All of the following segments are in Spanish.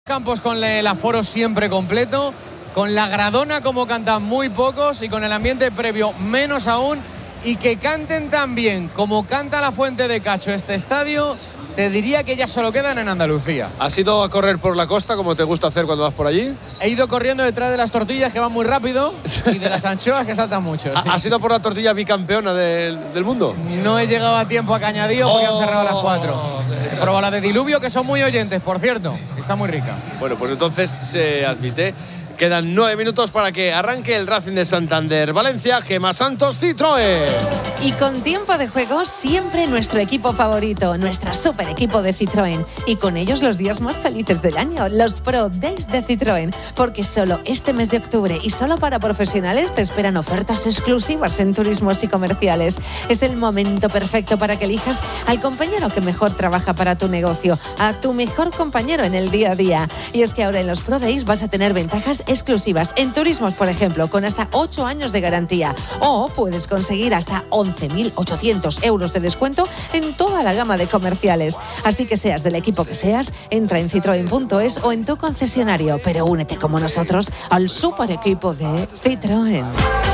Campos con el aforo siempre completo, con la gradona como cantan muy pocos y con el ambiente previo menos aún, y que canten tan bien como canta la Fuente de Cacho este estadio, te diría que ya solo quedan en Andalucía. ¿Has ido a correr por la costa como te gusta hacer cuando vas por allí? He ido corriendo detrás de las tortillas que van muy rápido y de las anchoas que saltan mucho. Sí. ¿Has ido por la tortilla bicampeona del mundo? No he llegado a tiempo a Cañadío porque han cerrado a las 4. He probado la de Diluvio, que son muy oyentes, por cierto. Está muy rica. Bueno, pues entonces se admite. Quedan 9 minutos para que arranque el Racing de Santander. Valencia, Gemma Santos, Citroën. Y con tiempo de juego, siempre nuestro equipo favorito, nuestro super equipo de Citroën. Y con ellos los días más felices del año, los Pro Days de Citroën. Porque solo este mes de octubre y solo para profesionales te esperan ofertas exclusivas en turismos y comerciales. Es el momento perfecto para que elijas al compañero que mejor trabaja para tu negocio, a tu mejor compañero en el día a día. Y es que ahora en los Pro Days vas a tener ventajas exclusivas en turismos, por ejemplo, con hasta 8 años de garantía. O puedes conseguir hasta 11.800 euros de descuento en toda la gama de comerciales. Así que seas del equipo que seas, entra en citroen.es o en tu concesionario, pero únete como nosotros al super equipo de Citroën.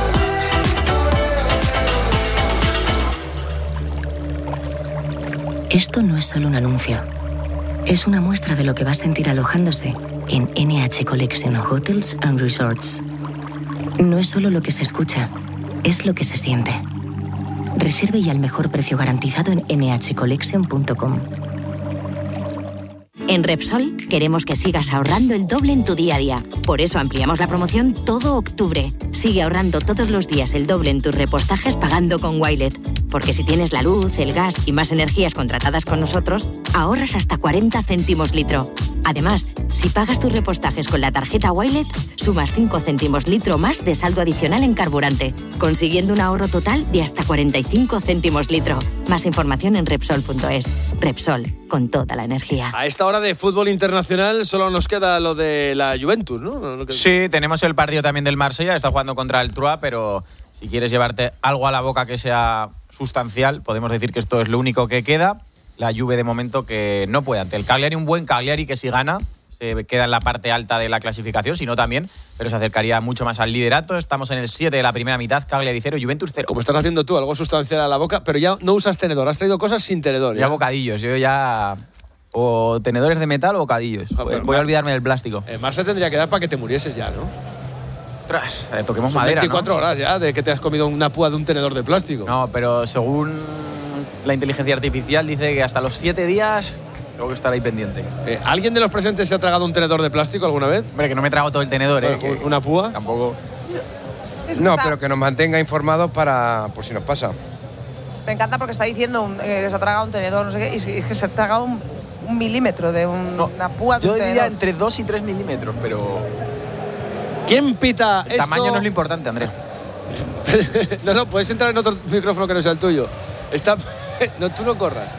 Esto no es solo un anuncio. Es una muestra de lo que va a sentir alojándose en NH Collection Hotels and Resorts. No es solo lo que se escucha, es lo que se siente. Reserve ya al mejor precio garantizado en nhcollection.com. En Repsol queremos que sigas ahorrando el doble en tu día a día. Por eso ampliamos la promoción todo octubre. Sigue ahorrando todos los días el doble en tus repostajes pagando con Wilet. Porque si tienes la luz, el gas y más energías contratadas con nosotros, ahorras hasta 40 céntimos litro. Además, si pagas tus repostajes con la tarjeta Wilet, sumas 5 céntimos litro más de saldo adicional en carburante, consiguiendo un ahorro total de hasta 45 céntimos litro. Más información en Repsol.es. Repsol, con toda la energía. A esta hora de fútbol internacional solo nos queda lo de la Juventus, ¿no? Sí, tenemos el partido también del Marsella, está jugando contra el Troyes, pero si quieres llevarte algo a la boca que sea sustancial, podemos decir que esto es lo único que queda. La Juve de momento que no puede ante el Cagliari, un buen Cagliari que si gana se queda en la parte alta de la clasificación, si no también, pero se acercaría mucho más al liderato. Estamos en el 7 de la primera mitad, Cagliari 0, Juventus 0. Como estás haciendo tú, algo sustancial a la boca, pero ya no usas tenedor, has traído cosas sin tenedor. Ya bocadillos, yo ya... O tenedores de metal o bocadillos. Voy a olvidarme del plástico. Más se tendría que dar para que te murieses ya, ¿no? Ostras, toquemos son madera, 24 ¿no? horas ya de que te has comido una púa de un tenedor de plástico. No, pero según la inteligencia artificial dice que hasta los 7 días tengo que estar ahí pendiente. ¿Alguien de los presentes se ha tragado un tenedor de plástico alguna vez? Hombre, que no me trago todo el tenedor, bueno, ¿una púa? Tampoco. No, pero que nos mantenga informados para por si nos pasa. Me encanta porque está diciendo que se ha tragado un tenedor, no sé qué, y es que se ha tragado un milímetro de una púa de un tenedor. Yo diría entre 2 y 3 milímetros, pero... ¿Quién pita el esto? tamaño no es lo importante, Andrés. No, puedes entrar en otro micrófono que no sea el tuyo. No, tú no corras.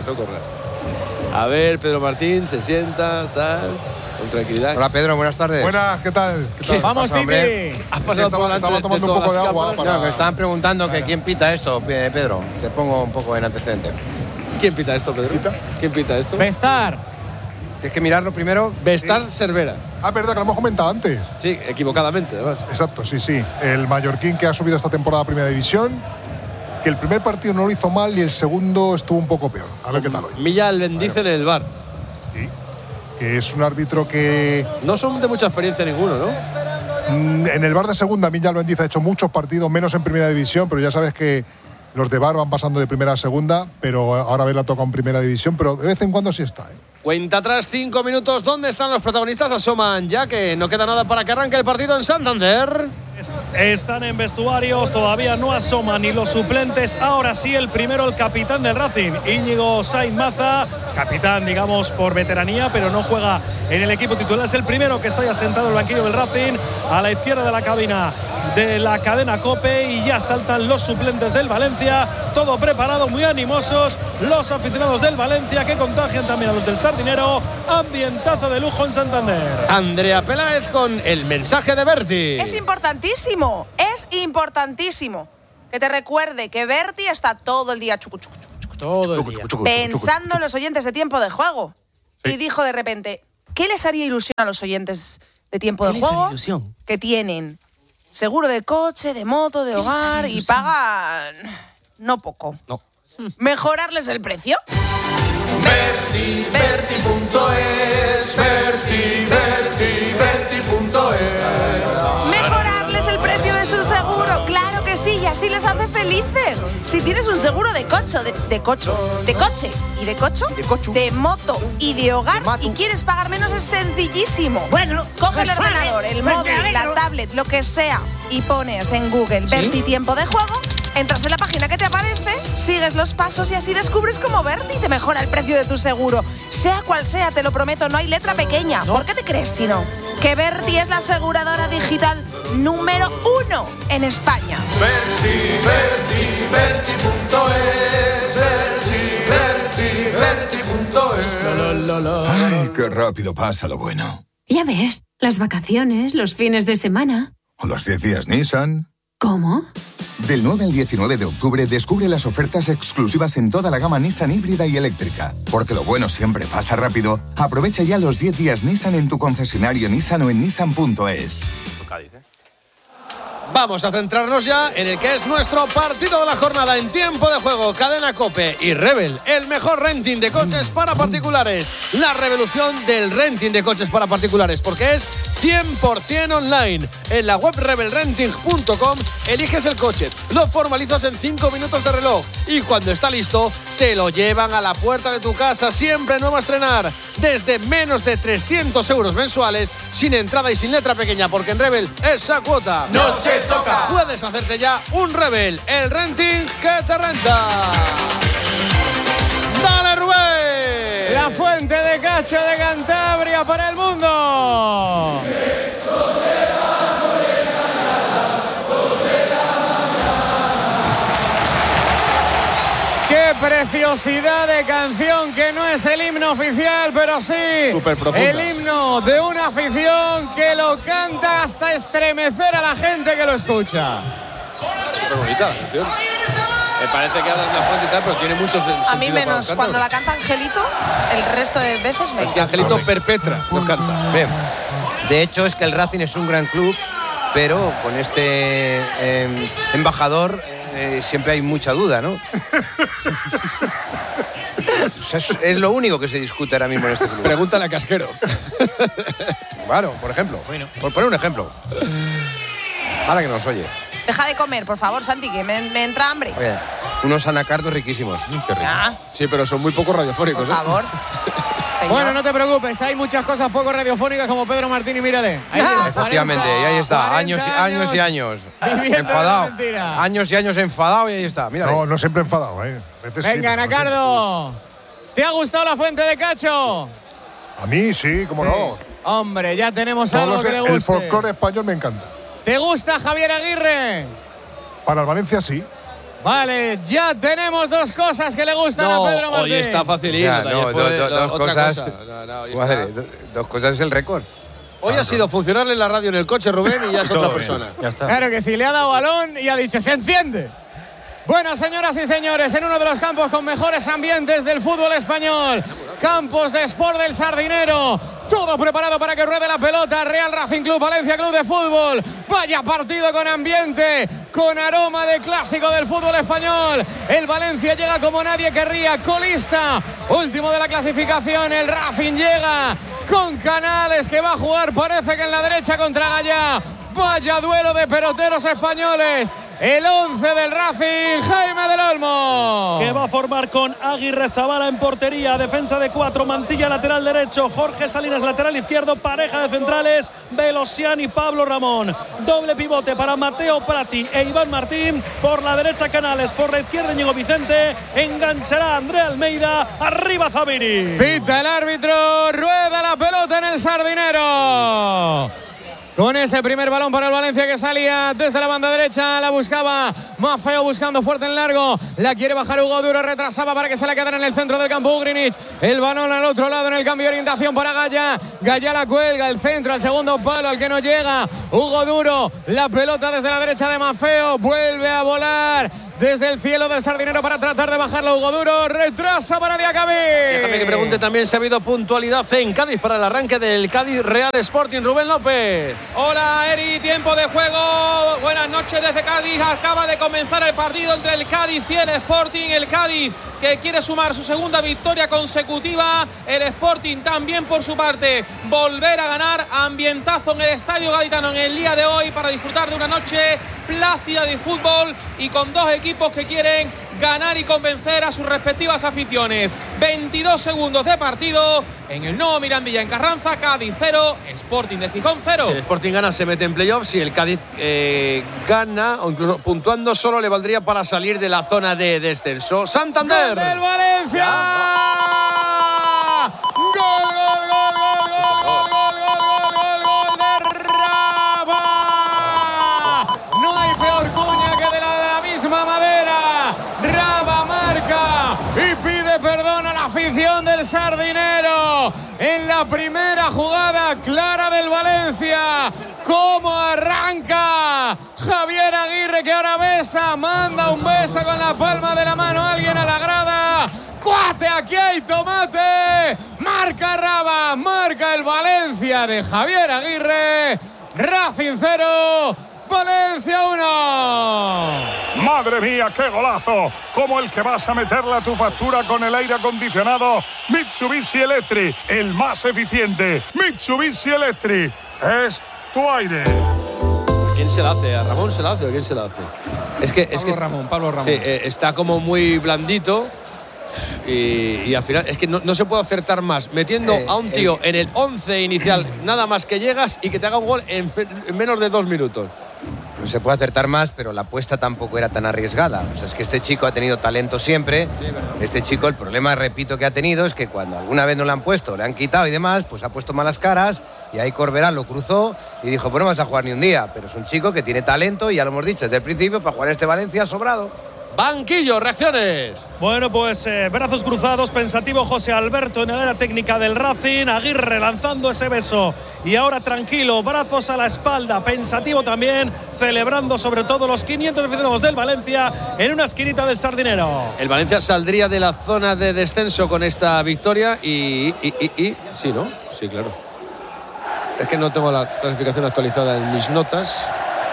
A ver, Pedro Martín se sienta, tal, con tranquilidad. Hola, Pedro, buenas tardes. Buenas, ¿qué tal? Vamos, Titi. Has pasado por delante estaba tomando un poco de agua. No, me estaban preguntando que quién pita esto, Pedro. Te pongo un poco en antecedente. ¿Quién pita esto, Pedro? ¿Quién pita esto? Bestar. Tienes que mirarlo primero. Bestar Cervera. Ah, verdad, que lo hemos comentado antes. Sí, equivocadamente, además. Exacto, sí. El mallorquín que ha subido esta temporada a Primera División, que el primer partido no lo hizo mal y el segundo estuvo un poco peor. A ver qué tal hoy. Milla el bendice en el VAR. Sí, que es un árbitro que... No son de mucha experiencia ninguno, ¿no? En el VAR de segunda, Milla el bendice ha hecho muchos partidos, menos en Primera División, pero ya sabes que los de VAR van pasando de primera a segunda, pero ahora la toca en Primera División, pero de vez en cuando sí está, Cuenta atrás 5 minutos. ¿Dónde están los protagonistas? Asoman ya que no queda nada para que arranque el partido en Santander. Están en vestuarios, todavía no asoman ni los suplentes. Ahora sí, el primero, el capitán del Racing, Íñigo Sainz Maza, capitán, digamos, por veteranía, pero no juega en el equipo titular. Es el primero que está ya sentado en el banquillo del Racing, a la izquierda de la cabina de la cadena COPE, y ya saltan los suplentes del Valencia. Todo preparado, muy animosos los aficionados del Valencia, que contagian también a los del Sardinero. Ambientazo de lujo en Santander. Andrea Peláez con el mensaje de Berti. Es importantísimo que te recuerde que Berti está todo el día todo el día pensando en los oyentes de Tiempo de Juego. Sí. Y dijo de repente: ¿Qué les haría ilusión a los oyentes de Tiempo de Juego? Ilusión? Que tienen seguro de coche, de moto, de hogar y pagan no poco. No. ¿Mejorarles el precio? Berti.es, Berti.es. ¿Mejorarles el precio de su seguro? ¡Claro que sí! Y así les hace felices. Si tienes un seguro de coche, de coche y de coche, de moto y de hogar y quieres pagar menos, es sencillísimo. Bueno, coge pues el ordenador, el pues móvil, la tablet, lo que sea, y pones en Google Berti Tiempo de Juego. Entras en la página que te aparece, sigues los pasos y así descubres cómo Berti te mejora el precio de tu seguro. Sea cual sea, te lo prometo, no hay letra pequeña. ¿Por qué te crees si no? Que Berti es la aseguradora digital número 1 en España. Berti.es. Ay, qué rápido pasa lo bueno. Ya ves, las vacaciones, los fines de semana. O los 10 días Nissan. ¿Cómo? Del 9 al 19 de octubre descubre las ofertas exclusivas en toda la gama Nissan híbrida y eléctrica. Porque lo bueno siempre pasa rápido. Aprovecha ya los 10 días Nissan en tu concesionario Nissan o en nissan.es. Vamos a centrarnos ya en el que es nuestro partido de la jornada en Tiempo de Juego. Cadena COPE y Rebel, el mejor renting de coches para particulares. La revolución del renting de coches para particulares, porque es 100% online. En la web rebelrenting.com eliges el coche, lo formalizas en 5 minutos de reloj y cuando está listo te lo llevan a la puerta de tu casa, siempre nuevo a estrenar, desde menos de 300 euros mensuales, sin entrada y sin letra pequeña, porque en Rebel esa cuota ¡no se toca! Puedes hacerte ya un Rebel, el renting que te renta. ¡Dale, Rubén! La fuente de Cacho de Cantabria para el mundo. ¡Qué preciosidad de canción! Que no es el himno oficial, pero sí el himno de una afición que lo canta hasta estremecer a la gente que lo escucha. Súper bonita la canción. Me parece que habla de una fuente y tal, pero tiene muchos sentidos. A mí menos, cuando la canta Angelito, el resto de veces me... Es que Angelito perpetra nos canta. Bien. De hecho, es que el Racing es un gran club, pero con este embajador siempre hay mucha duda, ¿no? O sea, es lo único que se discute ahora mismo en este club. Pregúntale a Casquero. Claro, por ejemplo. Por poner un ejemplo. Ahora que nos oye. Deja de comer, por favor, Santi, que me entra hambre. Oye, unos anacardos riquísimos. Qué rico. Sí, pero son muy poco radiofónicos. Por favor. Bueno, no te preocupes, hay muchas cosas poco radiofónicas como Pedro Martín y mírale. Ahí tiene, efectivamente, 40, y ahí está, años y años. Enfadado. Años y años enfadado y ahí está. Mírale. No siempre enfadado, Venga, Anacardo. ¿Te ha gustado la fuente de Cacho? A mí sí, cómo no. Hombre, ya tenemos algo que le guste. El folclore español me encanta. ¿Te gusta Javier Aguirre? Para el Valencia sí. Vale, ya tenemos dos cosas que le gustan a Pedro Martín. Hoy está facilito. Dos cosas. Dos cosas es el récord. Hoy ha sido funcionarle en la radio en el coche, Rubén, y ya es otra persona. Ya está. Claro que sí, le ha dado balón y ha dicho, ¡se enciende! Bueno, señoras y señores, en uno de los campos con mejores ambientes del fútbol español, Campos de Sport del Sardinero, todo preparado para que ruede la pelota. Real Racing Club, Valencia Club de Fútbol. Vaya partido con ambiente, con aroma de clásico del fútbol español. El Valencia llega como nadie querría, colista, último de la clasificación. El Racing llega con Canales, que va a jugar, parece que en la derecha contra Gallá. Vaya duelo de peloteros españoles. El 11 del Racing, Jaime del Olmo. Que va a formar con Aguirre Zabala en portería, defensa de 4, Mantilla lateral derecho, Jorge Salinas lateral izquierdo, pareja de centrales, Velosian y Pablo Ramón. Doble pivote para Mateo Prati e Iván Martín, por la derecha Canales, por la izquierda Íñigo Vicente, enganchará Andrea Almeida, arriba Zabiri. Pita el árbitro, rueda la pelota en el Sardinero. Con ese primer balón para el Valencia que salía desde la banda derecha, la buscaba Maffeo buscando fuerte en largo, la quiere bajar Hugo Duro, retrasaba para que se la quedara en el centro del campo Ugrinic, el balón al otro lado en el cambio de orientación para Gallá, Gallá la cuelga, el centro al segundo palo al que no llega Hugo Duro, la pelota desde la derecha de Maffeo, vuelve a volar desde el cielo del Sardinero para tratar de bajarlo. Hugo Duro, retrasa para Diacabí. Déjame que pregunte también si ha habido puntualidad en Cádiz para el arranque del Cádiz Real Sporting. Rubén López. Hola, Eri, tiempo de juego. Buenas noches desde Cádiz. Acaba de comenzar el partido entre el Cádiz y el Sporting. El Cádiz que quiere sumar su segunda victoria consecutiva. El Sporting también por su parte volver a ganar. Ambientazo en el Estadio Gaditano en el día de hoy para disfrutar de una noche plácida de fútbol y con dos equipos que quieren ganar y convencer a sus respectivas aficiones. 22 segundos de partido en el nuevo Mirandilla en Carranza. Cádiz 0, Sporting de Gijón 0. Si el Sporting gana se mete en playoffs. Si el Cádiz gana o incluso puntuando solo le valdría para salir de la zona de descenso. Santander. ¡Gol del Valencia! ¡Gol, gol, gol, gol, gol, gol, gol, gol, gol de Raba! No hay peor cuña que de la misma madera. Raba marca y pide perdón a la afición del Sardinero en la primera jugada clara del Valencia. ¿Cómo arranca Javier Aguirre, que ahora besa, manda un beso con la palma de la mano a alguien a la grada? ¡Cuate, aquí hay tomate! Marca Raba, marca el Valencia de Javier Aguirre. Racing 0, Valencia 1. ¡Madre mía, qué golazo! Como el que vas a meterle a tu factura con el aire acondicionado Mitsubishi Electric, el más eficiente. Mitsubishi Electric es tu aire. ¿Quién se la hace? ¿A Ramón se la hace o quién se la hace? Pablo Ramón. Sí, está como muy blandito. Y al final es que no se puede acertar más metiendo a un tío en el 11 inicial nada más que llegas y que te haga un gol en menos de 2 minutos. No se puede acertar más, pero la apuesta tampoco era tan arriesgada. O sea, es que este chico ha tenido talento siempre. Sí, este chico, el problema, repito, que ha tenido es que cuando alguna vez no le han puesto, le han quitado y demás, pues ha puesto malas caras y ahí Corberán lo cruzó y dijo, pues no vas a jugar ni un día. Pero es un chico que tiene talento y ya lo hemos dicho desde el principio, para jugar este Valencia sobrado. Banquillo, reacciones. Bueno, pues brazos cruzados, pensativo José Alberto en el área técnica del Racing. Aguirre lanzando ese beso y ahora tranquilo, brazos a la espalda, pensativo también, celebrando sobre todo los 500 aficionados del Valencia en una esquinita del Sardinero. El Valencia saldría de la zona de descenso con esta victoria y sí, ¿no? Sí, claro. Es que no tengo la clasificación actualizada en mis notas.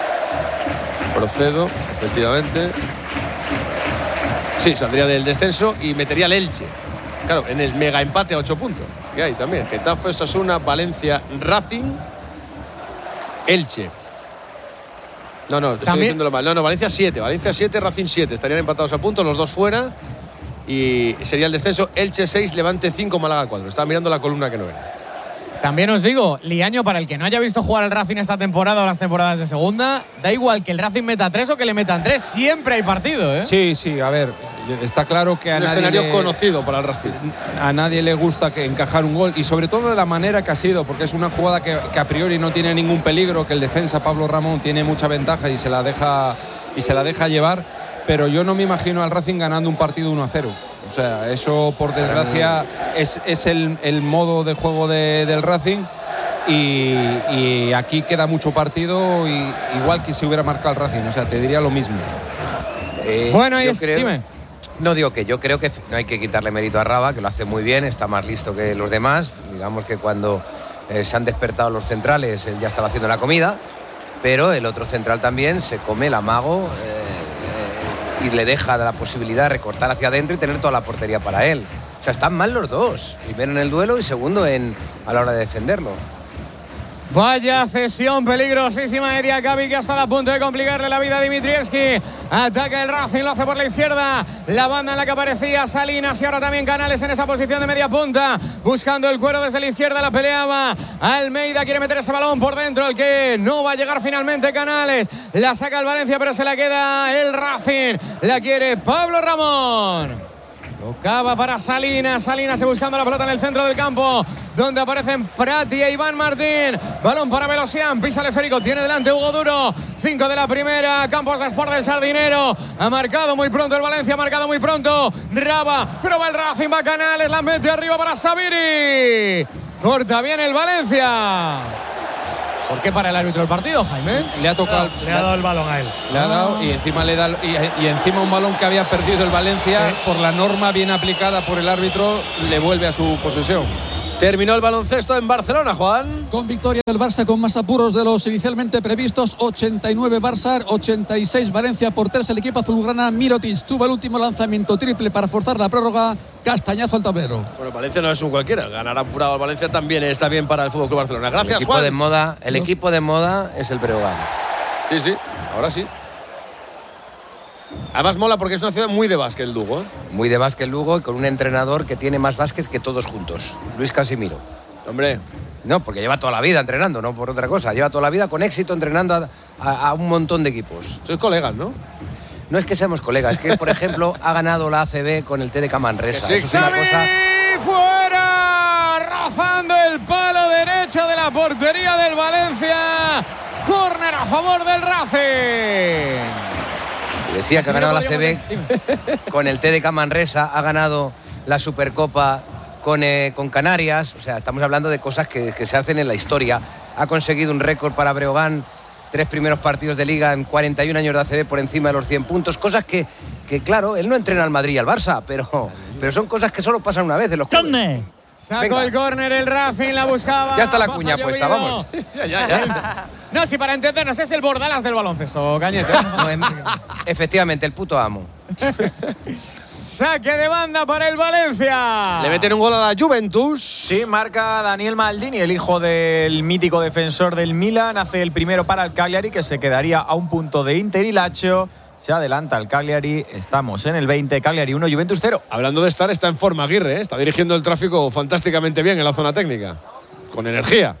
Procedo, efectivamente. Sí, saldría del descenso y metería el Elche. Claro, en el mega empate a 8 puntos. Que hay también. Getafe, Osasuna, Valencia, Racing, Elche. No, estoy diciéndolo mal. No, Valencia 7, Racing 7. Estarían empatados a puntos, los dos fuera. Y sería el descenso Elche 6, Levante 5, Málaga 4. Estaba mirando la columna que no era. También os digo, liaño para el que no haya visto jugar al Racing esta temporada o las temporadas de segunda, da igual que el Racing meta 3 o que le metan 3, siempre hay partido, ¿eh? Sí, a ver, está claro que es un escenario conocido para el Racing. A nadie le gusta encajar un gol y sobre todo de la manera que ha sido, porque es una jugada que a priori no tiene ningún peligro, que el defensa Pablo Ramón tiene mucha ventaja y se la deja llevar, pero yo no me imagino al Racing ganando un partido 1-0. O sea, eso por desgracia es el modo de juego del Racing y aquí queda mucho partido igual que si hubiera marcado el Racing. O sea, te diría lo mismo. Bueno, dime. No, digo que yo creo que no hay que quitarle mérito a Raba, que lo hace muy bien, está más listo que los demás. Digamos que cuando se han despertado los centrales, él ya estaba haciendo la comida, pero el otro central también se come el amago y le deja la posibilidad de recortar hacia adentro y tener toda la portería para él. O sea, están mal los dos. Primero en el duelo y segundo a la hora de defenderlo. Vaya cesión peligrosísima de Diacabí, que está a punto de complicarle la vida a Dimitrievski. Ataca el Racing, lo hace por la izquierda. La banda en la que aparecía Salinas y ahora también Canales en esa posición de media punta. Buscando el cuero desde la izquierda, la peleaba Almeida, quiere meter ese balón por dentro, el que no va a llegar finalmente Canales. La saca el Valencia, pero se la queda el Racing. La quiere Pablo Ramón. Tocaba para Salinas buscando la pelota en el centro del campo, donde aparecen Prati e Iván Martín. Balón para Velosian, pisa el esférico, tiene delante Hugo Duro. 5 de la primera, Campos Sport del Sardinero. Ha marcado muy pronto el Valencia, ha marcado muy pronto Raba, pero va el Racing, va Canales, la mete arriba para Sabiri. Corta bien el Valencia. ¿Por qué para el árbitro el partido, Jaime? Le ha tocado. Le ha dado el balón a él. Le ha dado y encima le da y encima un balón que había perdido el Valencia, por la norma bien aplicada por el árbitro, le vuelve a su posesión. Terminó el baloncesto en Barcelona, Juan. Con victoria del Barça con más apuros de los inicialmente previstos. 89 Barça, 86 Valencia por 3 el equipo azulgrana. Mirotic tuvo el último lanzamiento triple para forzar la prórroga. Castañazo al tablero. Bueno, Valencia no es un cualquiera. Ganar apurado al Valencia también está bien para el FC Barcelona. Gracias, Juan. El equipo de moda es el Breogán. Sí, ahora sí. Además mola porque es una ciudad muy de básquet, el Lugo. Muy de básquet Lugo y con un entrenador que tiene más básquet que todos juntos, Luis Casimiro. Hombre. No, porque lleva toda la vida entrenando, no por otra cosa. Lleva toda la vida con éxito entrenando a un montón de equipos. Sois colegas, ¿no? No es que seamos colegas, es que, por ejemplo, ha ganado la ACB con el TDK Manresa. Sí, fuera, rozando el palo derecho de la portería del Valencia. Córner a favor del Racing. Decía que ha ganado la ACB con el TDK Manresa, ha ganado la Supercopa con Canarias. O sea, estamos hablando de cosas que se hacen en la historia. Ha conseguido un récord para Breogán, 3 primeros partidos de Liga en 41 años de ACB por encima de los 100 puntos. Cosas que claro, él no entrena al Madrid y al Barça, pero son cosas que solo pasan una vez en los clubes. Sacó el córner el Racing, la buscaba. Ya está la cuña puesta, vamos. ya. No, si para entendernos es el Bordalas del baloncesto, Cañete. Efectivamente, el puto amo. Saque de banda para el Valencia. Le meten un gol a la Juventus. Sí, marca Daniel Maldini, el hijo del mítico defensor del Milan. Hace el primero para el Cagliari, que se quedaría a un punto de Inter y Lazio. Se adelanta el Cagliari, estamos en el 20, Cagliari 1, Juventus 0. Hablando de estar, está en forma Aguirre, está dirigiendo el tráfico fantásticamente bien en la zona técnica. Con energía.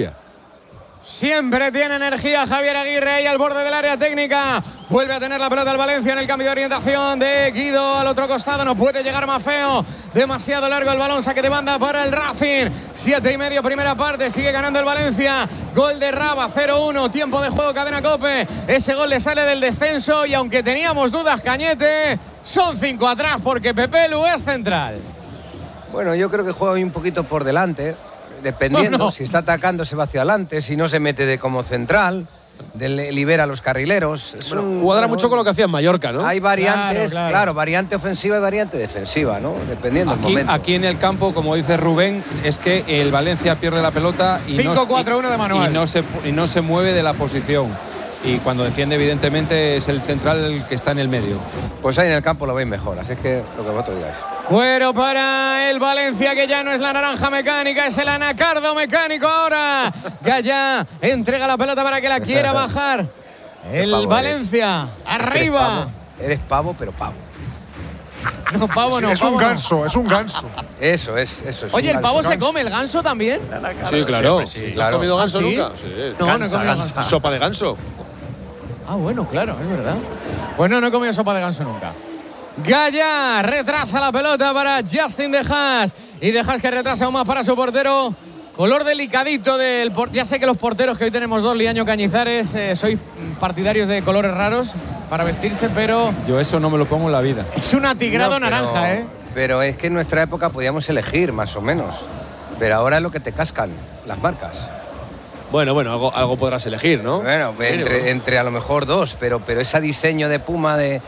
Siempre tiene energía Javier Aguirre ahí al borde del área técnica. Vuelve a tener la pelota el Valencia en el cambio de orientación de Guido al otro costado. No puede llegar más feo. Demasiado largo el balón. Saque de banda para el Racing. 7:30 primera parte. Sigue ganando el Valencia. Gol de Raba 0-1. Tiempo de juego, Cadena COPE. Ese gol le sale del descenso. Y aunque teníamos dudas, Cañete, son 5 atrás porque Pepelu es central. Bueno, yo creo que juega hoy un poquito por delante. Dependiendo, si está atacando se va hacia adelante, si no se mete como central, libera a los carrileros. Cuadra mucho con lo que hacía en Mallorca, ¿no? Hay variantes, claro, variante ofensiva y variante defensiva, ¿no? Dependiendo del momento. Aquí en el campo, como dice Rubén, es que el Valencia pierde la pelota y 5-4-1 de manual. Y no se mueve de la posición. Y cuando defiende, evidentemente, es el central el que está en el medio. Pues ahí en el campo lo veis mejor, así es que lo que vosotros digáis. Cuero para el Valencia, que ya no es la naranja mecánica, es el anacardo mecánico ahora. Gaya entrega la pelota para que la quiera bajar. El Valencia, arriba. Eres pavo, pero pavo. No, pavo no. Es un ganso, es un ganso. Eso es. Oye, ¿el pavo se come el ganso también? Sí, claro. Sí, ¿Has comido ganso ¿Ah, sí? nunca? Sí. No, no he comido ganso. Sopa de ganso. Ah, bueno, claro, es verdad. Pues no he comido sopa de ganso nunca. Gaya retrasa la pelota para Justin De Haas. Y De Haas que retrasa aún más para su portero. Color delicadito del portero. Ya sé que los porteros que hoy tenemos dos, Liaño Cañizares, sois partidarios de colores raros para vestirse, pero yo eso no me lo pongo en la vida. Es un atigrado naranja, ¿eh? Pero es que en nuestra época podíamos elegir, más o menos. Pero ahora es lo que te cascan las marcas. Bueno, algo podrás elegir, ¿no? Bueno, entre a lo mejor dos, pero ese diseño de Puma de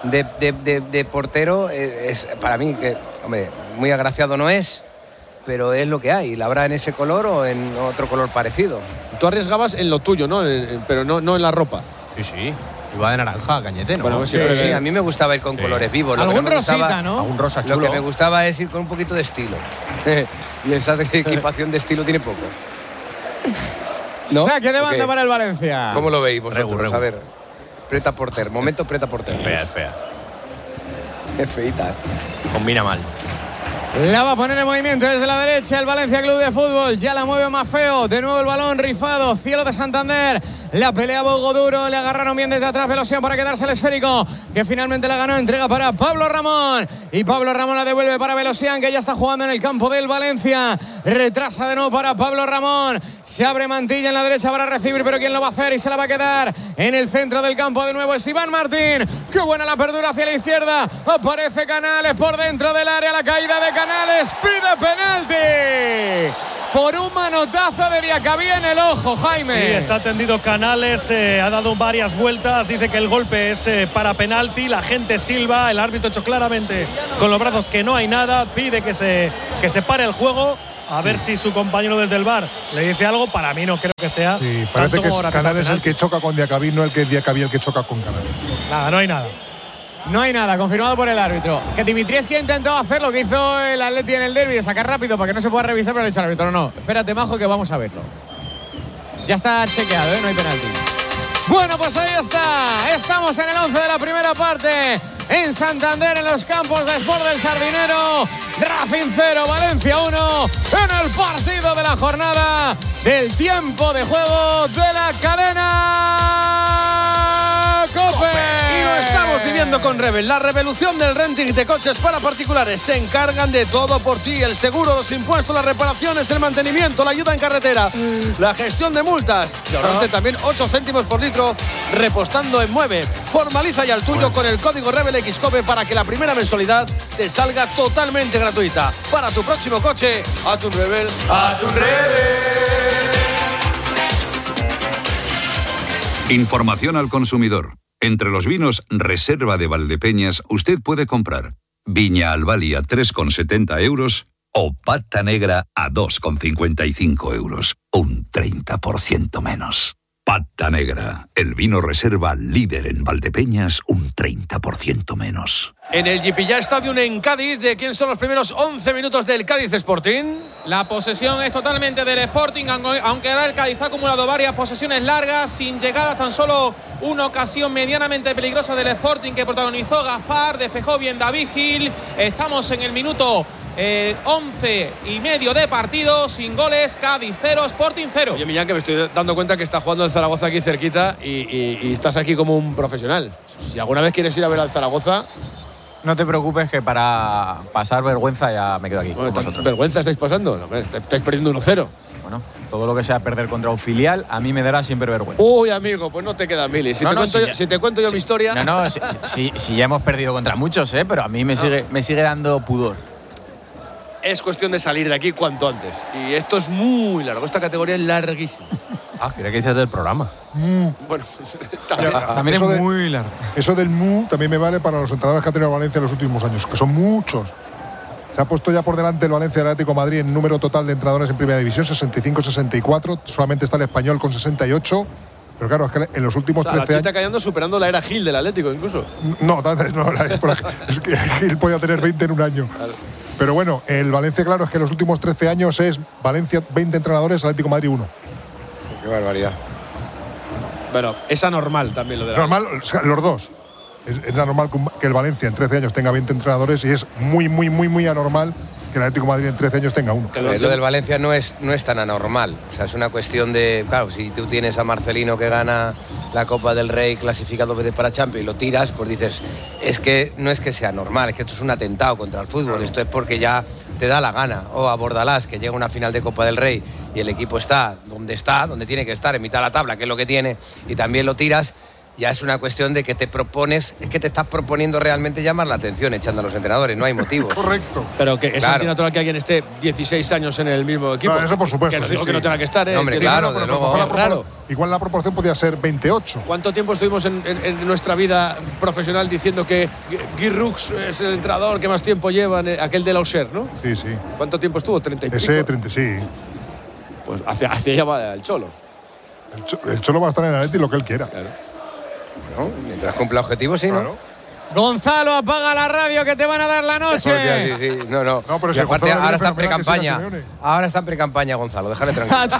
portero es para mí que, hombre, muy agraciado no es, pero es lo que hay. La habrá en ese color o en otro color parecido. Tú arriesgabas en lo tuyo, ¿no? Pero no en la ropa. Sí. Iba de naranja, Cañete, ¿no? Bueno, sí, a mí me gustaba ir con colores vivos. Algún rosita, ¿no? Algún rosa chulo. Lo que me gustaba es ir con un poquito de estilo. Y esa equipación de estilo tiene poco. ¿No? Saque de banda para el Valencia. ¿Cómo lo veis vosotros? A ver, Preta Porter, momento Preta Porter. Fea. Es feita. Combina mal. La va a poner en movimiento desde la derecha el Valencia Club de Fútbol. Ya la mueve más feo. De nuevo el balón rifado. Cielo de Santander. La pelea Bogo Duro. Le agarraron bien desde atrás. Velosian para quedarse el esférico. Que finalmente la ganó. Entrega para Pablo Ramón. Y Pablo Ramón la devuelve para Velosian, que ya está jugando en el campo del Valencia. Retrasa de nuevo para Pablo Ramón. Se abre Mantilla en la derecha para recibir. Pero ¿quién lo va a hacer? Y se la va a quedar en el centro del campo. De nuevo es Iván Martín. Qué buena la apertura hacia la izquierda. Aparece Canales por dentro del área. La caída de Canales. Pide penalti. por un manotazo de Diacabí en el ojo, Jaime. Sí, está tendido Canales, ha dado varias vueltas, dice que el golpe es para penalti, la gente silba, el árbitro ha hecho claramente con los brazos que no hay nada, pide que se pare el juego. A ver si su compañero desde el VAR le dice algo. Para mí no creo que sea. Sí, parece que es Canales el que choca con Diacabí, no el que es Diacabí el que choca con Canales. Nada, no hay nada. No hay nada, confirmado por el árbitro. Que Dimitrievski ha intentado hacer lo que hizo el Atleti en el derbi, de sacar rápido para que no se pueda revisar, pero le ha dicho al árbitro. No, espérate, Majo, que vamos a verlo. Ya está chequeado, no hay penalti. Bueno, pues ahí está. Estamos en el 11 de la primera parte. En Santander, en los campos de Sport del Sardinero. Racing 0, Valencia 1. En el partido de la jornada del tiempo de juego de la cadena COPE. Y lo estamos viviendo con Rebel. La revolución del renting de coches para particulares. Se encargan de todo por ti. El seguro, los impuestos, las reparaciones, el mantenimiento, la ayuda en carretera, la gestión de multas. Y ahorrarte también 8 céntimos por litro repostando en Mueve. Formaliza ya el tuyo con el código Rebel XCOPE para que la primera mensualidad te salga totalmente gratuita. Para tu próximo coche, a tu Rebel. ¡A tu Rebel! Información al consumidor. Entre los vinos Reserva de Valdepeñas, usted puede comprar Viña Albali a 3,70 euros o Pata Negra a 2,55 euros. Un 30% menos. Pata Negra, el vino Reserva líder en Valdepeñas, un 30% menos. En el Jipilla Stadium en Cádiz, ¿de quién son los primeros 11 minutos del Cádiz Sporting? La posesión es totalmente del Sporting, aunque ahora el Cádiz ha acumulado varias posesiones largas, sin llegadas, tan solo una ocasión medianamente peligrosa del Sporting que protagonizó Gaspar, despejó bien David Gil. Estamos en el minuto 11 y medio de partido, sin goles, Cádiz 0, Sporting 0. Oye, Millán, que me estoy dando cuenta que está jugando el Zaragoza aquí cerquita y estás aquí como un profesional. Si alguna vez quieres ir a ver al Zaragoza... No te preocupes, que para pasar vergüenza ya me quedo aquí. Bueno, ¿vergüenza estáis pasando? No, estáis perdiendo 1-0. Bueno, todo lo que sea perder contra un filial, a mí me dará siempre vergüenza. Uy, amigo, pues no te queda mili. Si te cuento yo mi historia... Si ya hemos perdido contra muchos, pero a mí me sigue dando pudor. Es cuestión de salir de aquí cuanto antes. Y esto es muy largo, esta categoría es larguísima. Quería que dices del programa. Bueno, también es muy largo. Eso del también me vale para los entrenadores que ha tenido Valencia en los últimos años, que son muchos. Se ha puesto ya por delante el Valencia del Atlético de Madrid en número total de entrenadores en Primera División, 65-64. Solamente está el Español con 68. Pero claro, es que en los últimos 13 años... La Chita cayendo superando la era Gil del Atlético incluso. No, es que Gil podía tener 20 en un año. Claro. Pero bueno, el Valencia, claro, es que en los últimos 13 años es Valencia 20 entrenadores, Atlético de Madrid 1. Qué barbaridad. Bueno, es anormal también lo de la... Normal, o sea, los dos. Es anormal que el Valencia en 13 años tenga 20 entrenadores y es muy anormal que el Atlético de Madrid en 13 años tenga 1. Lo del Valencia no es tan anormal. O sea, es una cuestión de... Claro, si tú tienes a Marcelino que gana la Copa del Rey, clasifica 2 veces para Champions y lo tiras, pues dices, es que no es que sea normal, es que esto es un atentado contra el fútbol. Esto es porque ya te da la gana. O a Bordalás, que llega a una final de Copa del Rey y el equipo está, donde tiene que estar, en mitad de la tabla, que es lo que tiene, y también lo tiras. Ya es una cuestión de que te propones, es que te estás proponiendo realmente llamar la atención echando a los entrenadores, no hay motivos. Correcto. Pero que es antinatural que alguien esté 16 años en el mismo equipo. No, eso por supuesto. Que no digo que no tenga que estar, No, hombre, claro, de luego. Raro. Igual la proporción podía ser 28. ¿Cuánto tiempo estuvimos en nuestra vida profesional diciendo que Guy Rux es el entrenador que más tiempo lleva, aquel de la Auxerre, ¿no? Sí. ¿Cuánto tiempo estuvo? 30 y pico. Ese 30, sí. Pues hacia allá va el Cholo. El Cholo va a estar en el Atleti lo que él quiera. Claro. ¿No? Mientras cumpla objetivos, sí, claro. ¿no? Gonzalo, apaga la radio que te van a dar la noche. Sí. No, pero y si aparte, ahora está en pre-campaña. Ahora está en pre-campaña, Gonzalo, déjale tranquilo.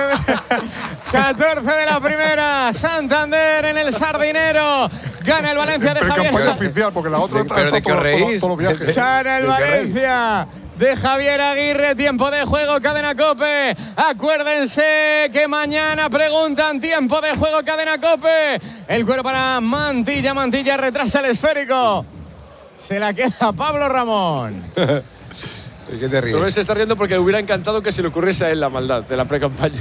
14 de la primera, Santander en el Sardinero. Gana el Valencia de Javier. Pre-campaña oficial, porque la otra está todos los viajes. Gana el Valencia de Javier Aguirre, tiempo de juego, Cadena COPE. Acuérdense que mañana preguntan tiempo de juego, Cadena COPE. El cuero para Mantilla retrasa el esférico. Se la queda Pablo Ramón. ¿Qué te ríes? Rubén se está riendo porque le hubiera encantado que se le ocurriese a él la maldad de la pre-campaña.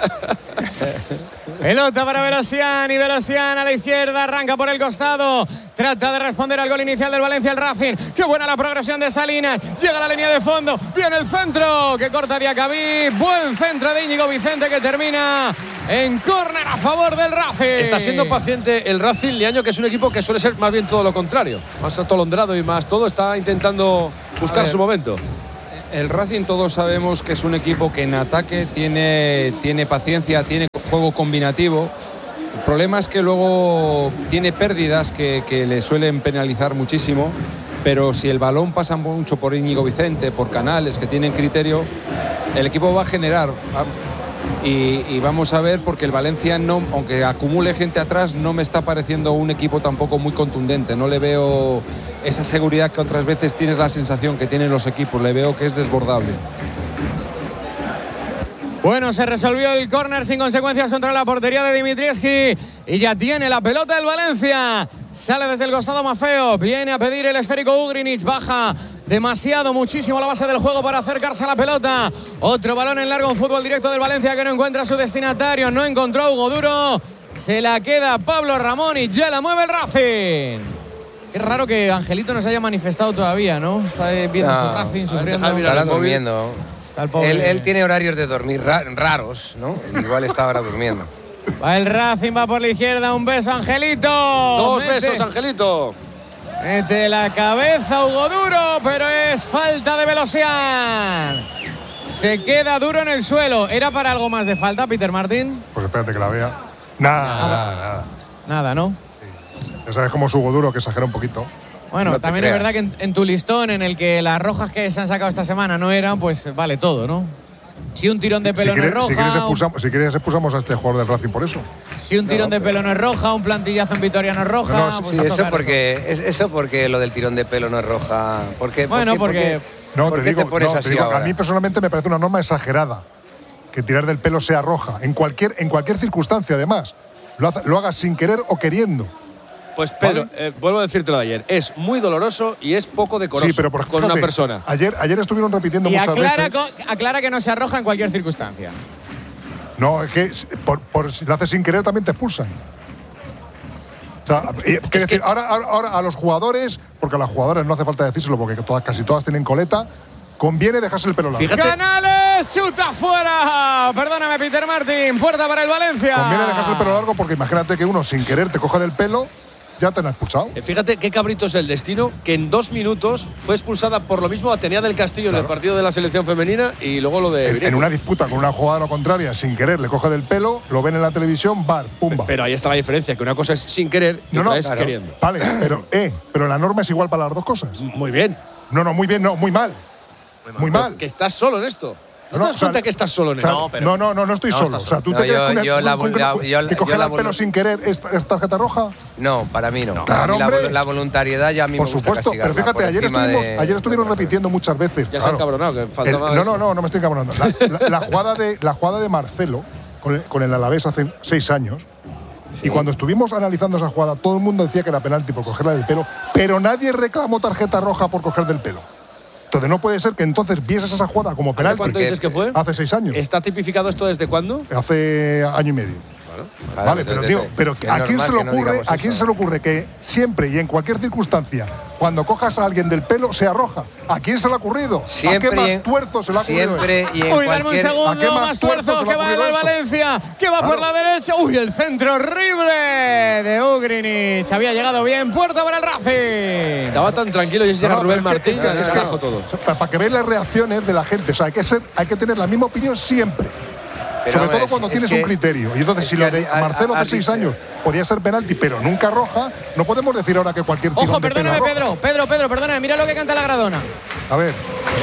Pelota para Velosian y Velosian a la izquierda, arranca por el costado, trata de responder al gol inicial del Valencia el Racing. Qué buena la progresión de Salinas, llega a la línea de fondo, viene el centro que corta Diacabí, buen centro de Íñigo Vicente que termina en córner a favor del Racing. Está siendo paciente el Racing Liaño, que es un equipo que suele ser más bien todo lo contrario, más atolondrado y más todo, está intentando buscar su momento. El Racing todos sabemos que es un equipo que en ataque tiene paciencia, tiene juego combinativo. El problema es que luego tiene pérdidas que le suelen penalizar muchísimo, pero si el balón pasa mucho por Íñigo Vicente, por Canales, que tienen criterio, el equipo va a generar. Y vamos a ver, porque el Valencia, no, aunque acumule gente atrás, no me está pareciendo un equipo tampoco muy contundente. No le veo esa seguridad que otras veces tienes la sensación que tienen los equipos. Le veo que es desbordable. Bueno, se resolvió el córner sin consecuencias contra la portería de Dimitrievski y ya tiene la pelota el Valencia. Sale desde el costado Maffeo, viene a pedir el esférico Ugrinic, baja muchísimo la base del juego para acercarse a la pelota. Otro balón en largo, un fútbol directo del Valencia que no encuentra a su destinatario, no encontró a Hugo Duro, se la queda Pablo Ramón y ya la mueve el Racing. Qué raro que Angelito no se haya manifestado todavía, ¿no? Está viendo su Racing sufriendo. Estará durmiendo. Él tiene horarios de dormir raros, ¿no? Igual está ahora durmiendo. Va el Racing, va por la izquierda, un beso Angelito. Dos besos Angelito. Mete la cabeza Hugo Duro, pero es falta de Velosian. Se queda Duro en el suelo. ¿Era para algo más de falta, Peter Martín? Pues espérate que la vea. Nada. Nada, ¿no? Sí. Ya sabes cómo es Hugo Duro, que exagera un poquito. Bueno, también es verdad que en tu listón, en el que las rojas que se han sacado esta semana no eran, pues vale todo, ¿no? Si un tirón de pelo no es roja… Si quieres expulsamos a este jugador del Racing por eso. Si un tirón de pelo no es roja, un plantillazo en Vitoria no es roja… Sí, eso porque lo del tirón de pelo no es roja. ¿Por qué te digo, a mí personalmente me parece una norma exagerada que tirar del pelo sea roja, en cualquier circunstancia además, lo hagas sin querer o queriendo. Pues Pedro, vuelvo a decírtelo de ayer, es muy doloroso y es poco decoroso, sí, pero con una persona. Ayer estuvieron repitiendo muchas veces… aclara que no se arroja en cualquier circunstancia. No, es que si lo haces sin querer también te expulsan. O sea, quiero decir, ahora a los jugadores, porque a los jugadores no hace falta decírselo porque casi todas tienen coleta, conviene dejarse el pelo largo. Canales, chuta fuera. Perdóname, Peter Martín, puerta para el Valencia. Conviene dejarse el pelo largo porque imagínate que uno sin querer te coge del pelo, ya te han expulsado. Fíjate qué cabrito es el destino, que en 2 minutos fue expulsada por lo mismo Atenea del Castillo en el partido de la selección femenina y luego lo de… En una disputa con una jugadora contraria, sin querer, le coge del pelo, lo ven en la televisión, bar, pumba. Pero ahí está la diferencia, que una cosa es sin querer y otra es queriendo. Vale, pero la norma es igual para las dos cosas. Muy bien. No, muy bien, no, muy mal. Muy mal. Que estás solo en esto. ¿No te das cuenta que estás solo en esto? No estoy solo. O sea, ¿tú te crees que coger el pelo sin querer es tarjeta roja? No, para mí no. Claro, la voluntariedad ya a mí por me gusta supuesto, pero fíjate, ayer estuvieron repitiendo muchas veces. Ya se han cabronado, que falta más. No me estoy cabronando. La jugada de Marcelo con el Alavés hace 6 años. Sí. Y cuando estuvimos analizando esa jugada, todo el mundo decía que era penalti por cogerla del pelo, pero nadie reclamó tarjeta roja por coger del pelo. Entonces no puede ser que entonces vieses esa jugada como penalti. ¿Cuánto dices que fue? Hace 6 años. ¿Está tipificado esto desde cuándo? Hace año y medio. Vale, pero tío, ¿a quién se le ocurre que siempre y en cualquier circunstancia, cuando cojas a alguien del pelo, se arroja? ¿A quién se le ha ocurrido? Siempre, ¿a qué más tuerzo se le ha ocurrido? Siempre y en dame un segundo, más tuerzo que va el Valencia, que va por la derecha. Uy, el centro horrible de Ugrinic. Había llegado bien, puerta para el Racing. Estaba tan tranquilo y llega Rubén Martín. Es que todo. Para que veáis las reacciones de la gente, o sea, hay que tener la misma opinión siempre. Pero sobre todo cuando tienes un criterio. Y entonces, si lo de Marcelo hace 6 años podía ser penalti, pero nunca roja, no podemos decir ahora que cualquier tiro. Ojo, perdóname, Pedro, perdóname, mira lo que canta la Gradona. A ver.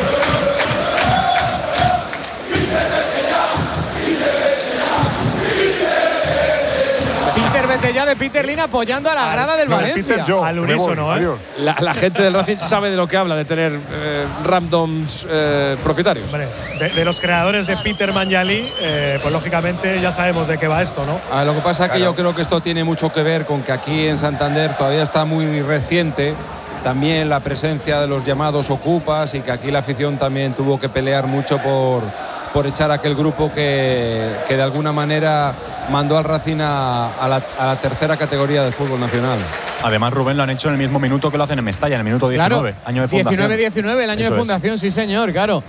Peter vete ya de Peter Lin apoyando a la grada del Valencia. Al unísono, La gente del Racing sabe de lo que habla, de tener randoms propietarios. Hombre, de los creadores de Peter Manjali, pues lógicamente ya sabemos de qué va esto, ¿no? Lo que pasa es que yo creo que esto tiene mucho que ver con que aquí en Santander todavía está muy reciente también la presencia de los llamados ocupas y que aquí la afición también tuvo que pelear mucho por echar a aquel grupo que de alguna manera mandó al Racing a la tercera categoría del fútbol nacional. Además, Rubén, lo han hecho en el mismo minuto que lo hacen en Mestalla, en el minuto 19, claro, año de fundación. 19-19, el año Eso de fundación, sí señor, claro.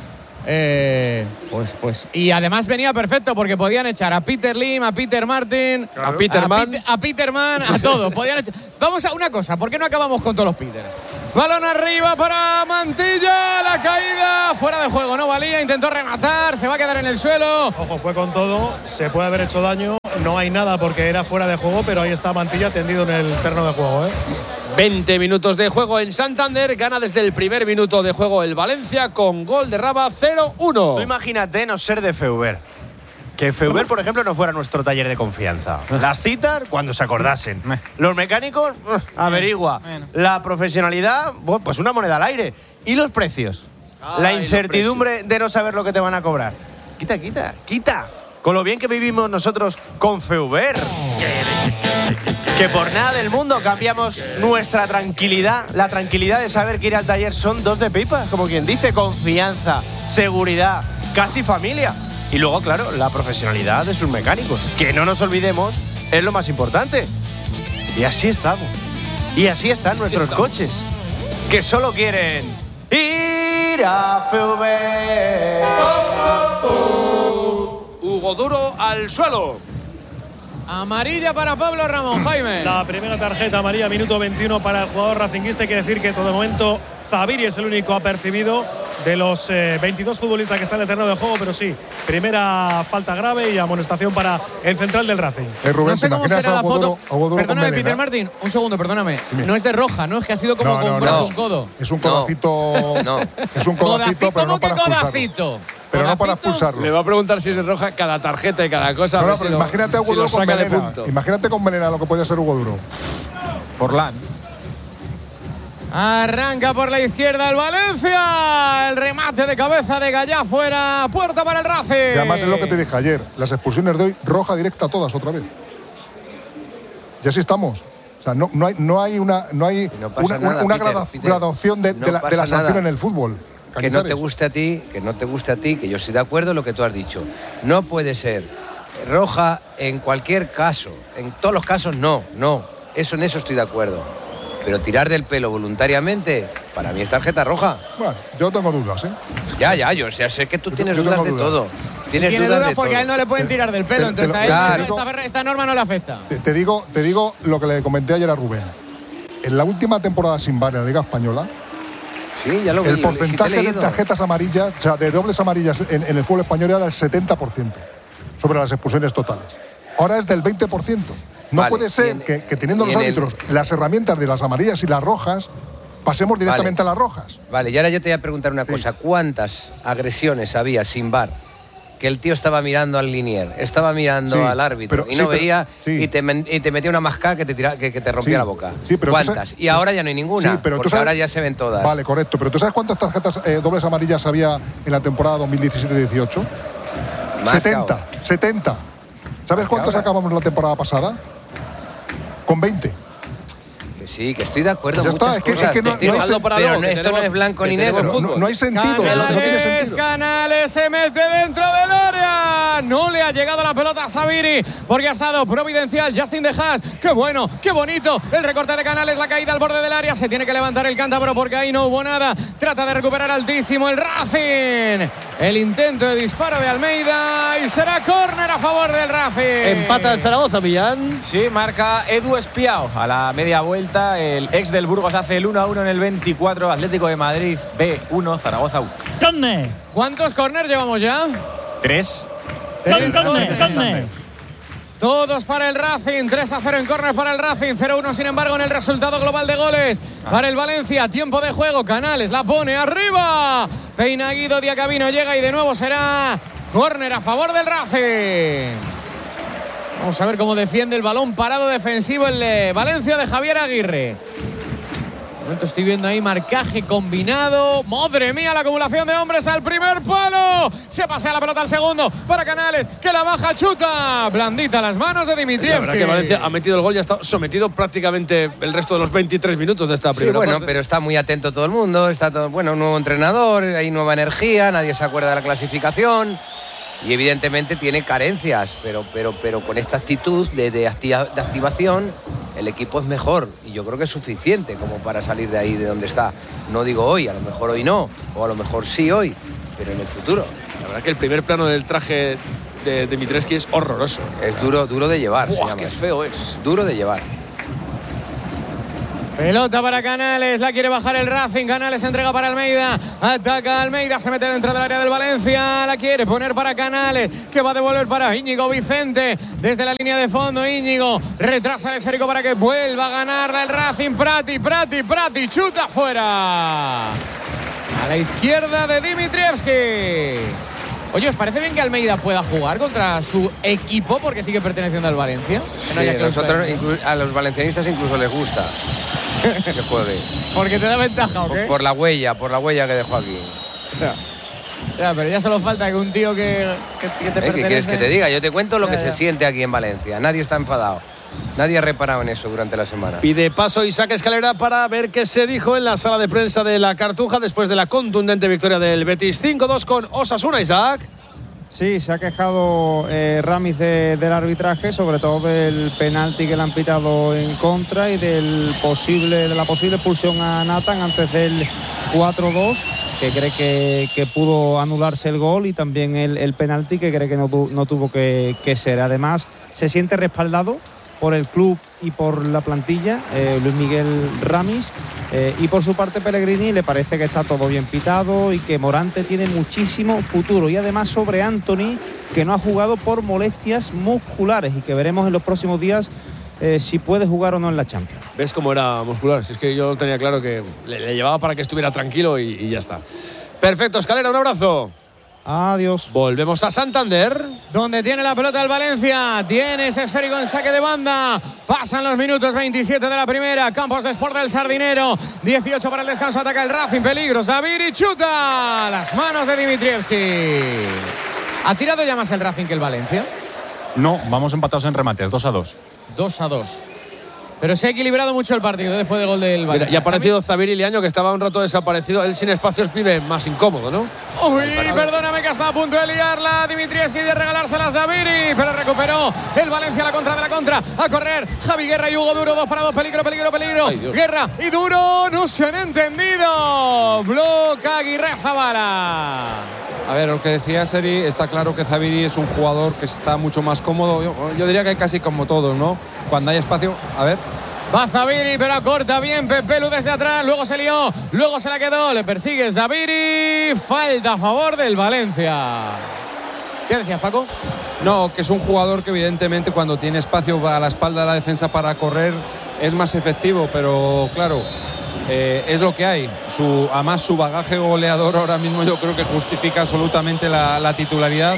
Y además venía perfecto porque podían echar a Peter Lim, a Peter Martin, a Peterman, a Peterman, a todos. Podían echar. Vamos a una cosa, ¿por qué no acabamos con todos los Peters? Balón arriba para Mantilla, la caída, fuera de juego, no valía, intentó rematar, se va a quedar en el suelo. Ojo, fue con todo, se puede haber hecho daño, no hay nada porque era fuera de juego, pero ahí está Mantilla tendido en el terreno de juego, 20 minutos de juego en Santander. Gana desde el primer minuto de juego el Valencia con gol de Raba 0-1. Tú imagínate no ser de Feuber. Que Feuber, por ejemplo, no fuera nuestro taller de confianza. Las citas, cuando se acordasen. Los mecánicos, averigua. La profesionalidad, bueno, pues una moneda al aire. ¿Y los precios? La incertidumbre de no saber lo que te van a cobrar. Quita. Con lo bien que vivimos nosotros con Feuber. Que por nada del mundo cambiamos nuestra tranquilidad. La tranquilidad de saber que ir al taller son dos de pipa, como quien dice. Confianza, seguridad, casi familia. Y luego, claro, la profesionalidad de sus mecánicos. Que no nos olvidemos, es lo más importante. Y así estamos. Y así están nuestros coches. Que solo quieren ir a Feuber. Hugo Duro al suelo. Amarilla para Pablo Ramón, Jaime. La primera tarjeta amarilla, minuto 21 para el jugador racinguista. Hay que decir que todo el momento Zaviri es el único apercibido de los 22 futbolistas que están en el terreno de juego, pero sí, primera falta grave y amonestación para el central del Racing. Rubén, no sé cómo será la foto. Perdóname, Peter Martin, un segundo, perdóname. Dime. No es de roja, ¿no? Es que ha sido como con un codo. Es un codacito. No. Es un codacito, pero no para expulsarlo. Pero no para expulsarlo. Le va a preguntar si es de roja cada tarjeta y cada cosa. No, pero imagínate a Hugo Duro con Melena. Imagínate con Melena lo que podía ser Hugo Duro. Forlán. Arranca por la izquierda el Valencia. El remate de cabeza de Gallá fuera. Puerta para el Racing. Y además es lo que te dije ayer. Las expulsiones de hoy, roja directa todas otra vez. Y así estamos. O sea, no hay una graduación de la sanción en el fútbol. Que no te guste a ti, que yo estoy de acuerdo en lo que tú has dicho. No puede ser roja en cualquier caso. En todos los casos no. En eso estoy de acuerdo. Pero tirar del pelo voluntariamente, para mí es tarjeta roja. Bueno, yo tengo dudas, yo sé que tú tienes dudas de todo. Tiene dudas porque a él no le pueden tirar del pelo, entonces a él esta norma no le afecta. Te digo lo que le comenté ayer a Rubén. En la última temporada sin VAR en la Liga Española, sí, ya lo vi, el porcentaje de tarjetas amarillas, o sea, de dobles amarillas en el fútbol español era el 70% sobre las expulsiones totales. Ahora es del 20%. No puede ser que teniendo los árbitros las herramientas de las amarillas y las rojas, pasemos directamente a las rojas. Vale, y ahora yo te voy a preguntar una cosa. ¿Cuántas agresiones había sin VAR? Que el tío estaba mirando al linier, estaba mirando al árbitro y no veía y te metía una mascada que te rompía la boca. ¿Cuántas? Y ahora ya no hay ninguna, porque ahora ya se ven todas. Vale, correcto. Pero ¿tú sabes cuántas tarjetas dobles amarillas había en la temporada 2017-18? 70. ¿Sabes cuántas acabamos la temporada pasada? Con 20. Que sí, que estoy de acuerdo. Ya muchas está, cosas. que no pero esto no es blanco ni negro. No hay sentido. No tiene sentido. Canales se mete dentro del área. No le ha llegado la pelota a Zaviri porque ha estado providencial Justin De Haas. Qué bueno, qué bonito. El recorte de Canales, la caída al borde del área. Se tiene que levantar el cántabro porque ahí no hubo nada. Trata de recuperar altísimo el Racing. El intento de disparo de Almeida y será córner a favor del Racing. Empata el Zaragoza, Millán. Sí, marca Edu Espiao a la media vuelta. El ex del Burgos hace el 1-1 en el 24. Atlético de Madrid B1, Zaragoza 1. ¡Córner! ¿Cuántos córner llevamos ya? 3. ¡Córner! Todos para el Racing, 3-0 en córner para el Racing, 0-1 sin embargo en el resultado global de goles para el Valencia. Tiempo de juego, Canales la pone arriba, peina Guido, Diacabino llega y de nuevo será córner a favor del Racing. Vamos a ver cómo defiende el balón parado defensivo el Valencia de Javier Aguirre. momento estoy viendo ahí marcaje combinado. ¡Madre mía! La acumulación de hombres al primer palo. Se pasea la pelota al segundo para Canales, que la baja, chuta. Blandita las manos de Dimitrievski. La verdad que Valencia ha metido el gol y ha estado sometido prácticamente el resto de los 23 minutos de esta primera parte. Bueno, pero está muy atento todo el mundo. Está todo, un nuevo entrenador, hay nueva energía, nadie se acuerda de la clasificación. Y evidentemente tiene carencias, pero con esta actitud de activación, el equipo es mejor. Y yo creo que es suficiente como para salir de ahí, de donde está. No digo hoy, a lo mejor hoy no, o a lo mejor sí hoy, pero en el futuro. La verdad que el primer plano del traje de Dimitrievski es horroroso. Es duro de llevar. ¡Buah, qué feo es! Duro de llevar. Pelota para Canales, la quiere bajar el Racing. Canales entrega para Almeida, ataca Almeida, se mete dentro del área del Valencia, la quiere poner para Canales, que va a devolver para Íñigo Vicente desde la línea de fondo. Íñigo retrasa el esférico para que vuelva a ganarla el Racing. Prati, chuta fuera a la izquierda de Dimitrievski. Oye, ¿os parece bien que Almeida pueda jugar contra su equipo porque sigue perteneciendo al Valencia? Sí, a los valencianistas incluso les gusta que juegue. ¿Porque te da ventaja o qué? Por la huella que dejó aquí. Ya, pero ya solo falta que un tío que te pertenece... ¿Qué quieres que te diga? Yo te cuento lo que se siente aquí en Valencia. Nadie está enfadado. Nadie ha reparado en eso durante la semana. Pide paso Isaac Escalera para ver qué se dijo en la sala de prensa de la Cartuja después de la contundente victoria del Betis 5-2 con Osasuna. Isaac. Sí, se ha quejado Ramis del arbitraje, sobre todo del penalti que le han pitado en contra y de la posible expulsión a Nathan antes del 4-2, que cree que pudo anularse el gol, y también el penalti que cree que no tuvo que ser. Además, se siente respaldado por el club y por la plantilla, Luis Miguel Ramis, y por su parte Pellegrini le parece que está todo bien pitado y que Morante tiene muchísimo futuro, y además sobre Anthony, que no ha jugado por molestias musculares y que veremos en los próximos días si puede jugar o no en la Champions. ¿Ves cómo era muscular? Si es que yo tenía claro que le llevaba para que estuviera tranquilo y ya está. Perfecto, Escalera, un abrazo. Adiós. Volvemos a Santander, donde tiene la pelota el Valencia. Tiene ese esférico en saque de banda. Pasan los minutos 27 de la primera. Campos de Sport del Sardinero. 18 para el descanso. Ataca el Racing. Peligros. Daviri chuta. Las manos de Dimitrievski. ¿Ha tirado ya más el Racing que el Valencia? No, vamos empatados en remates. 2-2. 2-2. Pero se ha equilibrado mucho el partido después del gol del Valencia. Mira, y ha aparecido Xavier Iliaño, que estaba un rato desaparecido. Él sin espacios vive más incómodo, ¿no? Uy, perdóname, que está a punto de liarla Dimitrievski, de regalársela a Xavier, pero recuperó el Valencia, la contra de la contra. A correr Javi Guerra y Hugo Duro, 2 para 2. Peligro. Ay, Guerra y Duro no se han entendido. Bloca Aguirre Zabala. A ver, lo que decía Seri, está claro que Xavier es un jugador que está mucho más cómodo. Yo diría que casi como todos, ¿no? Cuando hay espacio, a ver. Va Xavier, pero corta bien Pepelu desde atrás. Luego se lió, luego se la quedó. Le persigue Xavier. Falta a favor del Valencia. ¿Qué decías, Paco? No, que es un jugador que evidentemente cuando tiene espacio a la espalda de la defensa para correr es más efectivo, pero claro, es lo que hay. Además su bagaje goleador ahora mismo yo creo que justifica absolutamente la titularidad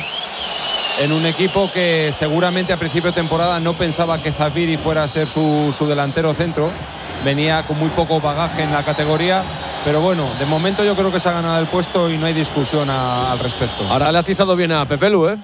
en un equipo que seguramente a principio de temporada no pensaba que Xavier fuera a ser su delantero centro. Venía con muy poco bagaje en la categoría, pero bueno, de momento yo creo que se ha ganado el puesto y no hay discusión al respecto. Ahora le ha atizado bien a Pepelu, ¿eh?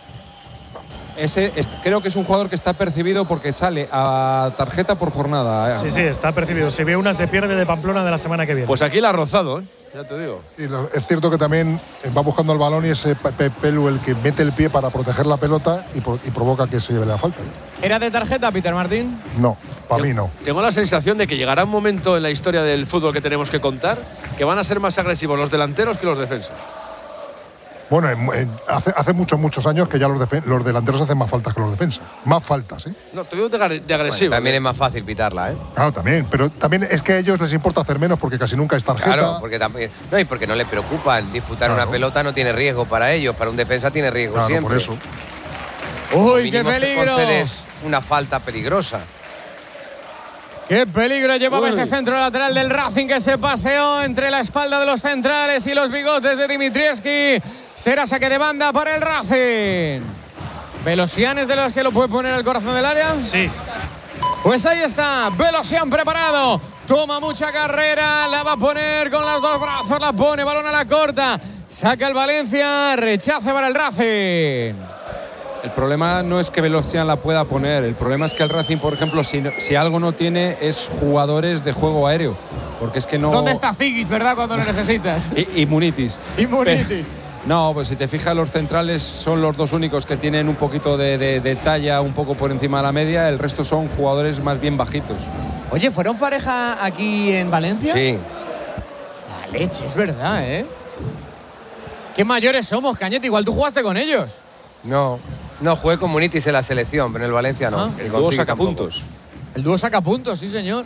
Creo que es un jugador que está percibido porque sale a tarjeta por jornada. Sí, está percibido. Si ve una, se pierde de Pamplona de la semana que viene. Pues aquí la ha rozado, ¿eh? Ya te digo. Es cierto que también va buscando el balón y es Pepelu el que mete el pie para proteger la pelota y provoca que se lleve la falta. ¿Era de tarjeta, Peter Martín? No, para mí no. Tengo la sensación de que llegará un momento en la historia del fútbol que tenemos que contar que van a ser más agresivos los delanteros que los defensas. Bueno, hace muchos años que ya los delanteros hacen más faltas que los defensas. Más faltas, ¿eh? No, te digo de agresivo. Bueno, también es más fácil pitarla, ¿eh? Claro, también. Pero también es que a ellos les importa hacer menos porque casi nunca es tarjeta. Claro, porque también, no, y porque no les preocupan. Disputar una pelota no tiene riesgo para ellos. Para un defensa tiene riesgo siempre. Por eso. ¡Uy, qué peligro! Concedes una falta peligrosa. ¡Qué peligro llevaba ese centro lateral del Racing, que se paseó entre la espalda de los centrales y los bigotes de Dimitrievski! Será saque de banda para el Racing. ¿Velosian es de los que lo puede poner al corazón del área? Sí. Pues ahí está, Velosian preparado. Toma mucha carrera, la va a poner con los dos brazos, la pone, balón a la corta. Saca el Valencia, rechace para el Racing. El problema no es que Velocian la pueda poner, el problema es que el Racing, por ejemplo, si algo no tiene es jugadores de juego aéreo, porque es que no... ¿Dónde está Zigis, verdad, cuando lo necesitas? y Munitis. Y Munitis. No, pues si te fijas, los centrales son los dos únicos que tienen un poquito de talla un poco por encima de la media, el resto son jugadores más bien bajitos. Oye, ¿fueron pareja aquí en Valencia? Sí. La leche, es verdad, ¿eh? Qué mayores somos, Cañete, igual tú jugaste con ellos. No, jugué con Munitis en la selección, pero en el Valencia no. El dúo sacapuntos. El dúo sacapuntos, sí, señor.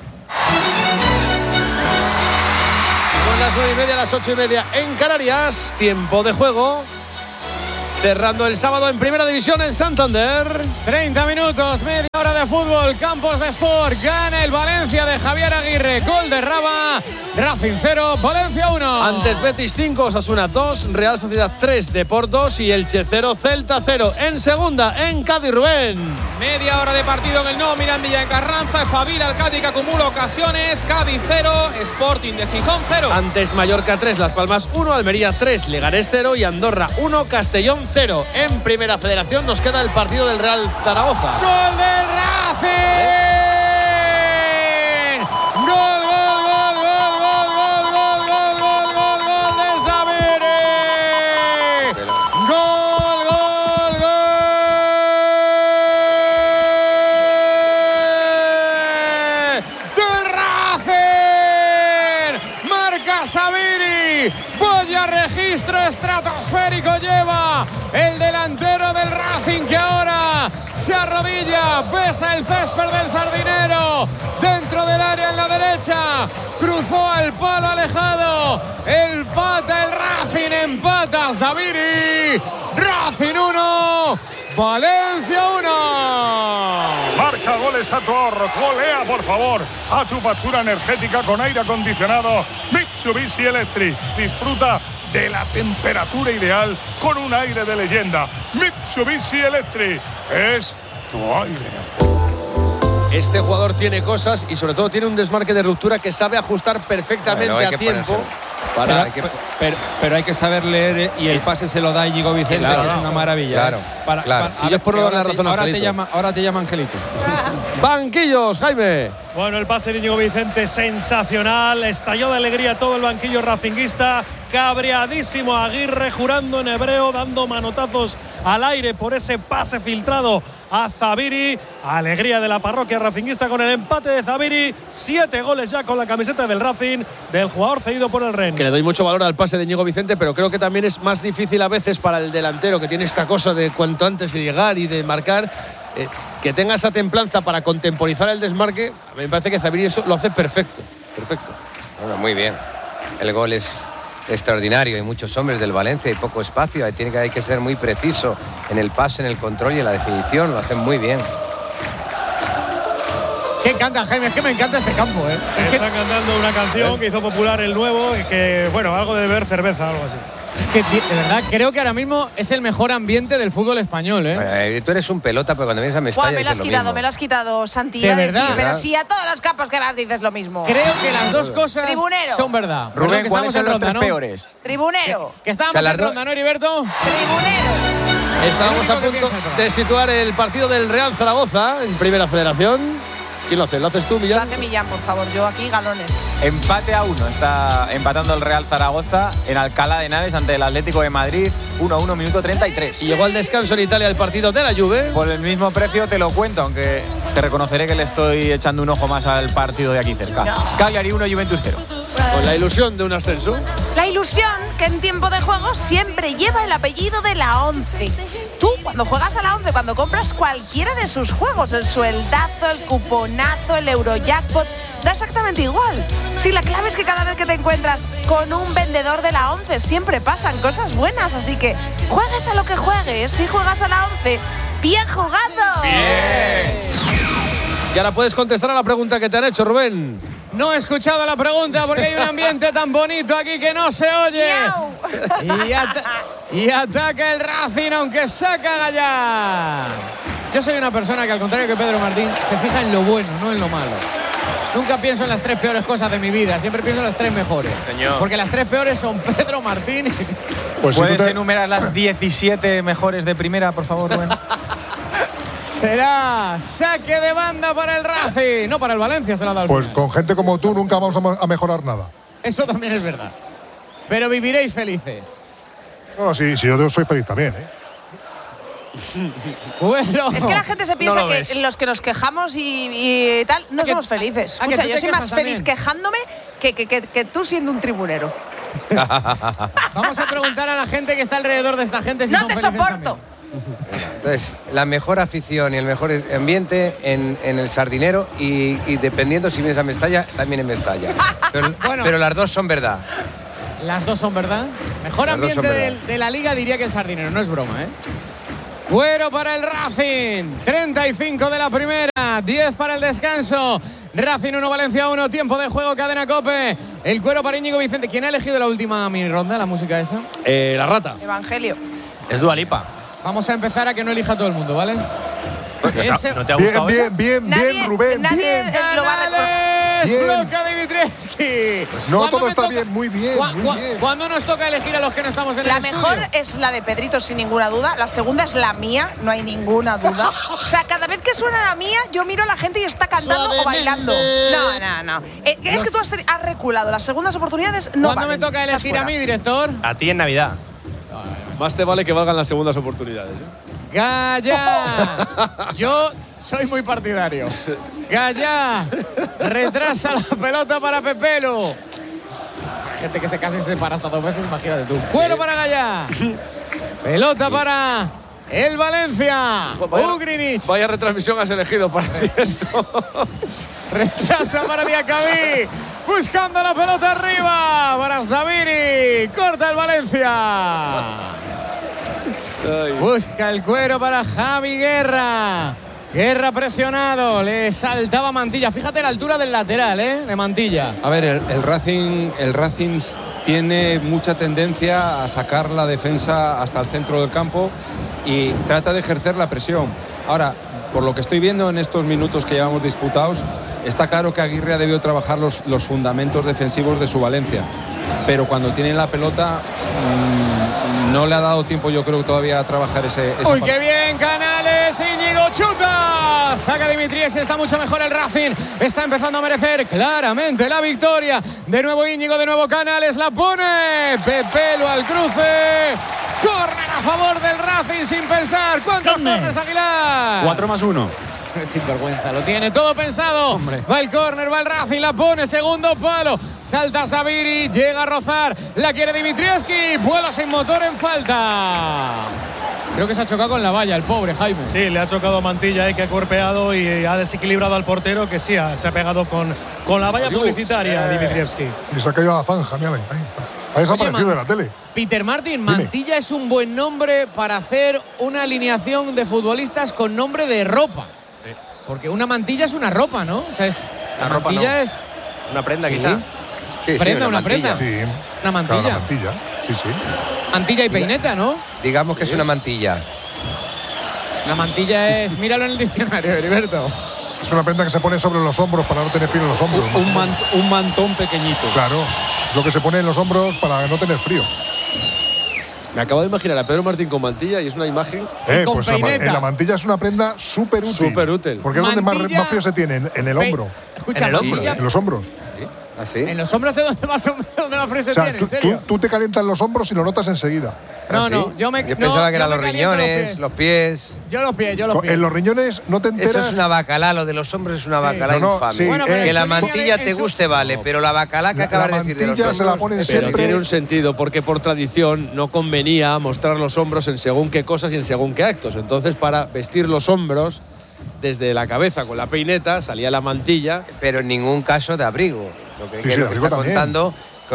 Son las 9:30, las 8:30 en Canarias. Tiempo de juego. Cerrando el sábado en Primera División en Santander. 30 minutos, media hora de fútbol. Campos Sport, gana el Valencia de Javier Aguirre. Gol de Raba, Racing 0, Valencia 1. Antes Betis 5, Osasuna 2, Real Sociedad 3, Depor 2 y Elche 0, Celta 0. En segunda, en Cádiz, Rubén. Media hora de partido en el nuevo Mirandilla en Carranza. Espabila el Cádiz que acumula ocasiones. Cádiz 0, Sporting de Gijón 0. Antes Mallorca 3, Las Palmas 1, Almería 3, Leganés 0 y Andorra 1, Castellón 0. En Primera Federación nos queda el partido del Real Zaragoza. ¡Gol del Racing! ¡Gol, gol, gol, gol, gol, gol, gol, gol, gol, gol, gol de Sabiri! ¡Gol, gol, gol! ¡Del Racing! ¡Marca Sabiri! ¡Vaya registro estratosférico lleva el delantero del Racing, que ahora se arrodilla, besa el césped del Sardinero, dentro del área en la derecha, cruzó al palo alejado, empata el Racing, empata Sabiri, Racing 1, Valencia 1. Marca goles a tu ahorro, golea por favor a tu factura energética con aire acondicionado Mitsubishi Electric. Disfruta de la temperatura ideal con un aire de leyenda. Mitsubishi Electric es tu aire. Este jugador tiene cosas y sobre todo tiene un desmarque de ruptura que sabe ajustar perfectamente a tiempo. Pero hay que saber leer y el pase se lo da Íñigo Vicente, que es una maravilla. Claro. Si yo es por no dar la razón a Angelito. Ahora te llama Angelito. Banquillos, Jaime. Bueno, el pase de Íñigo Vicente sensacional. Estalló de alegría todo el banquillo racinguista. Cabreadísimo Aguirre, jurando en hebreo, dando manotazos al aire por ese pase filtrado a Zabiri. Alegría de la parroquia racinguista con el empate de Zabiri. 7 goles ya con la camiseta del Racing, del jugador cedido por el Rennes. Que le doy mucho valor al pase de Íñigo Vicente, pero creo que también es más difícil a veces para el delantero, que tiene esta cosa de cuanto antes de llegar y de marcar, que tenga esa templanza para contemporizar el desmarque. A mí me parece que Zabiri eso lo hace perfecto. Bueno, muy bien. El gol es extraordinario. Hay muchos hombres del Valencia y poco espacio. Hay que ser muy preciso en el pase, en el control y en la definición. Lo hacen muy bien. ¿Qué canta, Jaime? Es que me encanta este campo, ¿eh? Están cantando una canción que hizo popular el nuevo, que, bueno, algo de beber cerveza, algo así. Es que, de verdad, creo que ahora mismo es el mejor ambiente del fútbol español, ¿eh? Bueno, tú eres un pelota, pero cuando vienes a Mestalla me lo has quitado, Santi. ¿De verdad? Pero si a todos los campos que vas dices lo mismo. Creo que las dos cosas Tribunero. son verdad. Rubén, que ¿cuáles son los tres ¿no? peores? Tribunero. Que estábamos en ronda, ¿no, Heriberto? Tribunero. Estábamos a punto de situar el partido del Real Zaragoza en Primera Federación. ¿Quién lo hace? ¿Lo haces tú, Millán? Lo hace Millán, por favor. Yo aquí galones. Empate a 1. Está empatando el Real Zaragoza en Alcalá de Henares ante el Atlético de Madrid. 1-1, minuto 33. Y llegó al descanso en Italia el partido de la Juve. Por el mismo precio te lo cuento, aunque te reconoceré que le estoy echando un ojo más al partido de aquí cerca. No. Cagliari 1, Juventus 0. Con la ilusión de un ascenso. La ilusión que en tiempo de juego siempre lleva el apellido de la 11. Tú, cuando juegas a la 11, cuando compras cualquiera de sus juegos, el sueldazo, el cuponazo, el Eurojackpot, da exactamente igual. Sí, la clave es que cada vez que te encuentras con un vendedor de la 11 siempre pasan cosas buenas, así que juegues a lo que juegues, si juegas a la 11, ¡bien jugado! ¡Bien! Y ahora puedes contestar a la pregunta que te han hecho, Rubén. No he escuchado la pregunta porque hay un ambiente tan bonito aquí que no se oye. Y ataca el Racing, aunque saca Gallá. Yo soy una persona que, al contrario que Pedro Martín, se fija en lo bueno, no en lo malo. Nunca pienso en las 3 peores cosas de mi vida, siempre pienso en las 3 mejores. Señor. Porque las 3 peores son Pedro, Martín y... Pues ¿puedes enumerar las 17 mejores de primera, por favor, Rubén? Será saque de banda para el Racing, no para el Valencia, se la da al Pues final. con gente como tú nunca vamos a mejorar nada. Eso también es verdad. Pero viviréis felices. Bueno, sí, yo soy feliz también, ¿eh? Bueno. Es que la gente se piensa No lo que ves. los que nos quejamos y tal no somos felices. ¿A que Escucha, tú yo te soy más quejas feliz también? quejándome que tú siendo un tribunero. Vamos a preguntar a la gente que está alrededor de esta gente si ¡No son te felices soporto! Entonces, la mejor afición y el mejor ambiente en el Sardinero y dependiendo si vienes a Mestalla, también en Mestalla. Pero las dos son verdad. también. Las dos son verdad. Mejor Las dos ambiente son verdad. de la liga diría que el Sardinero, no es broma, ¿eh? Cuero para el Racing, 35 de la primera, 10 para el descanso. Racing 1, Valencia 1, tiempo de juego, cadena COPE. El cuero para Íñigo Vicente. ¿Quién ha elegido la última mini ronda, la música esa? La rata. Evangelio. Es Dua Lipa. Vamos a empezar a que no elija todo el mundo, ¿vale? ¿No te ha gustado? Bien, Rubén, Nadie bien. lo va a recordar. Bien. Bloca Dimitrievski. No, ¿Cuándo todo me está toca- bien, muy bien, muy bien. ¿Cuándo nos toca elegir a los que no estamos en La el mejor estudio? es la de Pedrito, sin ninguna duda. La segunda es la mía, no hay ninguna duda. O sea, cada vez que suena la mía, yo miro a la gente y está cantando o bailando. No. Es que tú has reculado. Las segundas oportunidades no ¿Cuándo me valen. toca Estás elegir a fuera. mí, director? A ti en Navidad. Más te vale que valgan las segundas oportunidades. ¡Gaya! Yo soy muy partidario. ¡Gaya! Retrasa la pelota para Pepelu. Hay gente que se casa y se separa hasta 2 veces, imagínate tú. Cuero para Gaya. Pelota para el Valencia. Ugrinic. Vaya retransmisión has elegido para esto. Retrasa para Diacabí. Buscando la pelota arriba para Zaviri. Corta el Valencia. Busca el cuero para Javi Guerra. Guerra presionado. Le saltaba Mantilla. Fíjate la altura del lateral, de Mantilla. A ver, el Racing tiene mucha tendencia a sacar la defensa hasta el centro del campo y trata de ejercer la presión. Ahora, por lo que estoy viendo en estos minutos que llevamos disputados, está claro que Aguirre ha debido trabajar los fundamentos defensivos de su Valencia. Pero cuando tiene la pelota, no le ha dado tiempo, yo creo, todavía a trabajar ese ¡Uy, papel. qué bien! Canales, Íñigo chuta. Saca Dimitrievski, está mucho mejor el Racing. Está empezando a merecer claramente la victoria. De nuevo Íñigo, de nuevo Canales, la pone. Pepelu al cruce. Córner a favor del Racing sin pensar. ¿Cuántos córners, Aguilar? 4+1. Sin vergüenza, lo tiene todo pensado. Va el córner, va el Racing, la pone, segundo palo. Salta Zaviri, llega a rozar. La quiere Dimitrievski. Vuelo sin motor en falta. Creo que se ha chocado con la valla, el pobre Jaime. Sí, le ha chocado a Mantilla, que ha cuerpeado y ha desequilibrado al portero, que sí, se ha pegado con la valla publicitaria Dimitrievski. Y se ha caído a la zanja, mira, ahí está. Ha desaparecido de la tele. Peter Martin, Mantilla es un buen nombre para hacer una alineación de futbolistas con nombre de ropa. Porque una mantilla es una ropa, ¿no? O sea, la ropa mantilla no. es Una prenda, Sí. quizá. Sí, prenda, una una prenda. mantilla. Sí. Una mantilla. Claro, la mantilla. Sí. Mantilla y peineta, ¿no? Digamos que es una mantilla. La mantilla es, míralo en el diccionario, Heriberto. Es una prenda que se pone sobre los hombros para no tener frío en los hombros. Un mantón pequeñito. Claro, lo que se pone en los hombros para no tener frío. Me acabo de imaginar a Pedro Martín con mantilla y es una imagen. con Pues peineta. la mantilla es una prenda súper útil. Súper útil. Porque es donde Mantilla, más frío se tiene, en el hombro. Escucha, En el hombro, mantilla, En los hombros. ¿Así? en los hombros es donde más frío se O sea, tiene, en serio. tú te calientas los hombros y lo notas enseguida. No, ¿Así? no, yo pensaba que eran los caliento riñones, los pies. Yo los pies. En los riñones no te enteras. Eso es una bacalá, lo de los hombres es una bacalá No, infame. sí, Bueno, pero que en la su línea mantilla de- te en su- guste, vale, pero la bacalá que acabas de decir de los mantilla se la hombros, ponen Pero siempre. tiene un sentido, porque por tradición no convenía mostrar los hombros en según qué cosas y en según qué actos. Entonces, para vestir los hombros desde la cabeza con la peineta, salía la mantilla. pero en ningún caso de abrigo. Lo que, Sí, que sí, lo que abrigo está también. contando,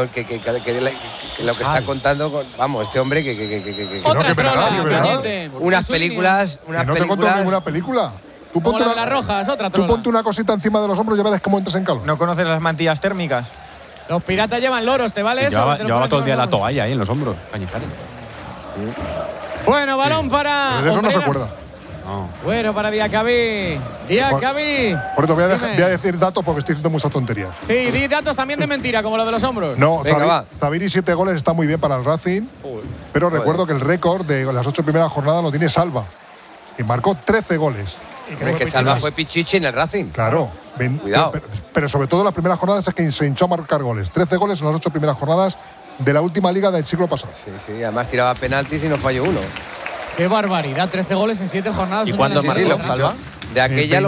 que lo que está contando, vamos, este hombre que Otra que verdad, trola, que verdad. pendiente. unas Es su películas, Que no te contó ninguna película. Tú Como ponte la de las rojas, otra trola. Tú ponte una cosita encima de los hombros y ya verás cómo entras en calor. ¿No conoces las mantillas térmicas? Los piratas llevan loros, ¿te vale eso? Llevaba, Te lo llevaba pones todo el día en la los hombros. toalla ahí en los hombros, Cañizares. Bueno, balón para Pero de eso no se Hombreras. acuerda. Bueno, para Diacabí. Diacabí. Por eso voy a decir datos porque estoy diciendo muchas tonterías. Sí, di datos también de mentira, como lo de los hombros. No, Zabiri 7 goles está muy bien para el Racing. Pero recuerdo que el récord de las 8 primeras jornadas lo tiene Salva, que marcó 13 goles. Pero es que Salva fue Pichichi en el Racing. Claro. Cuidado. Pero sobre todo en las primeras jornadas es que se hinchó a marcar goles. 13 goles en las 8 primeras jornadas de la última liga del siglo pasado. Sí, además tiraba penaltis y no falló uno. Qué barbaridad, 13 goles en 7 jornadas. ¿Y cuándo marcó Salva? De aquella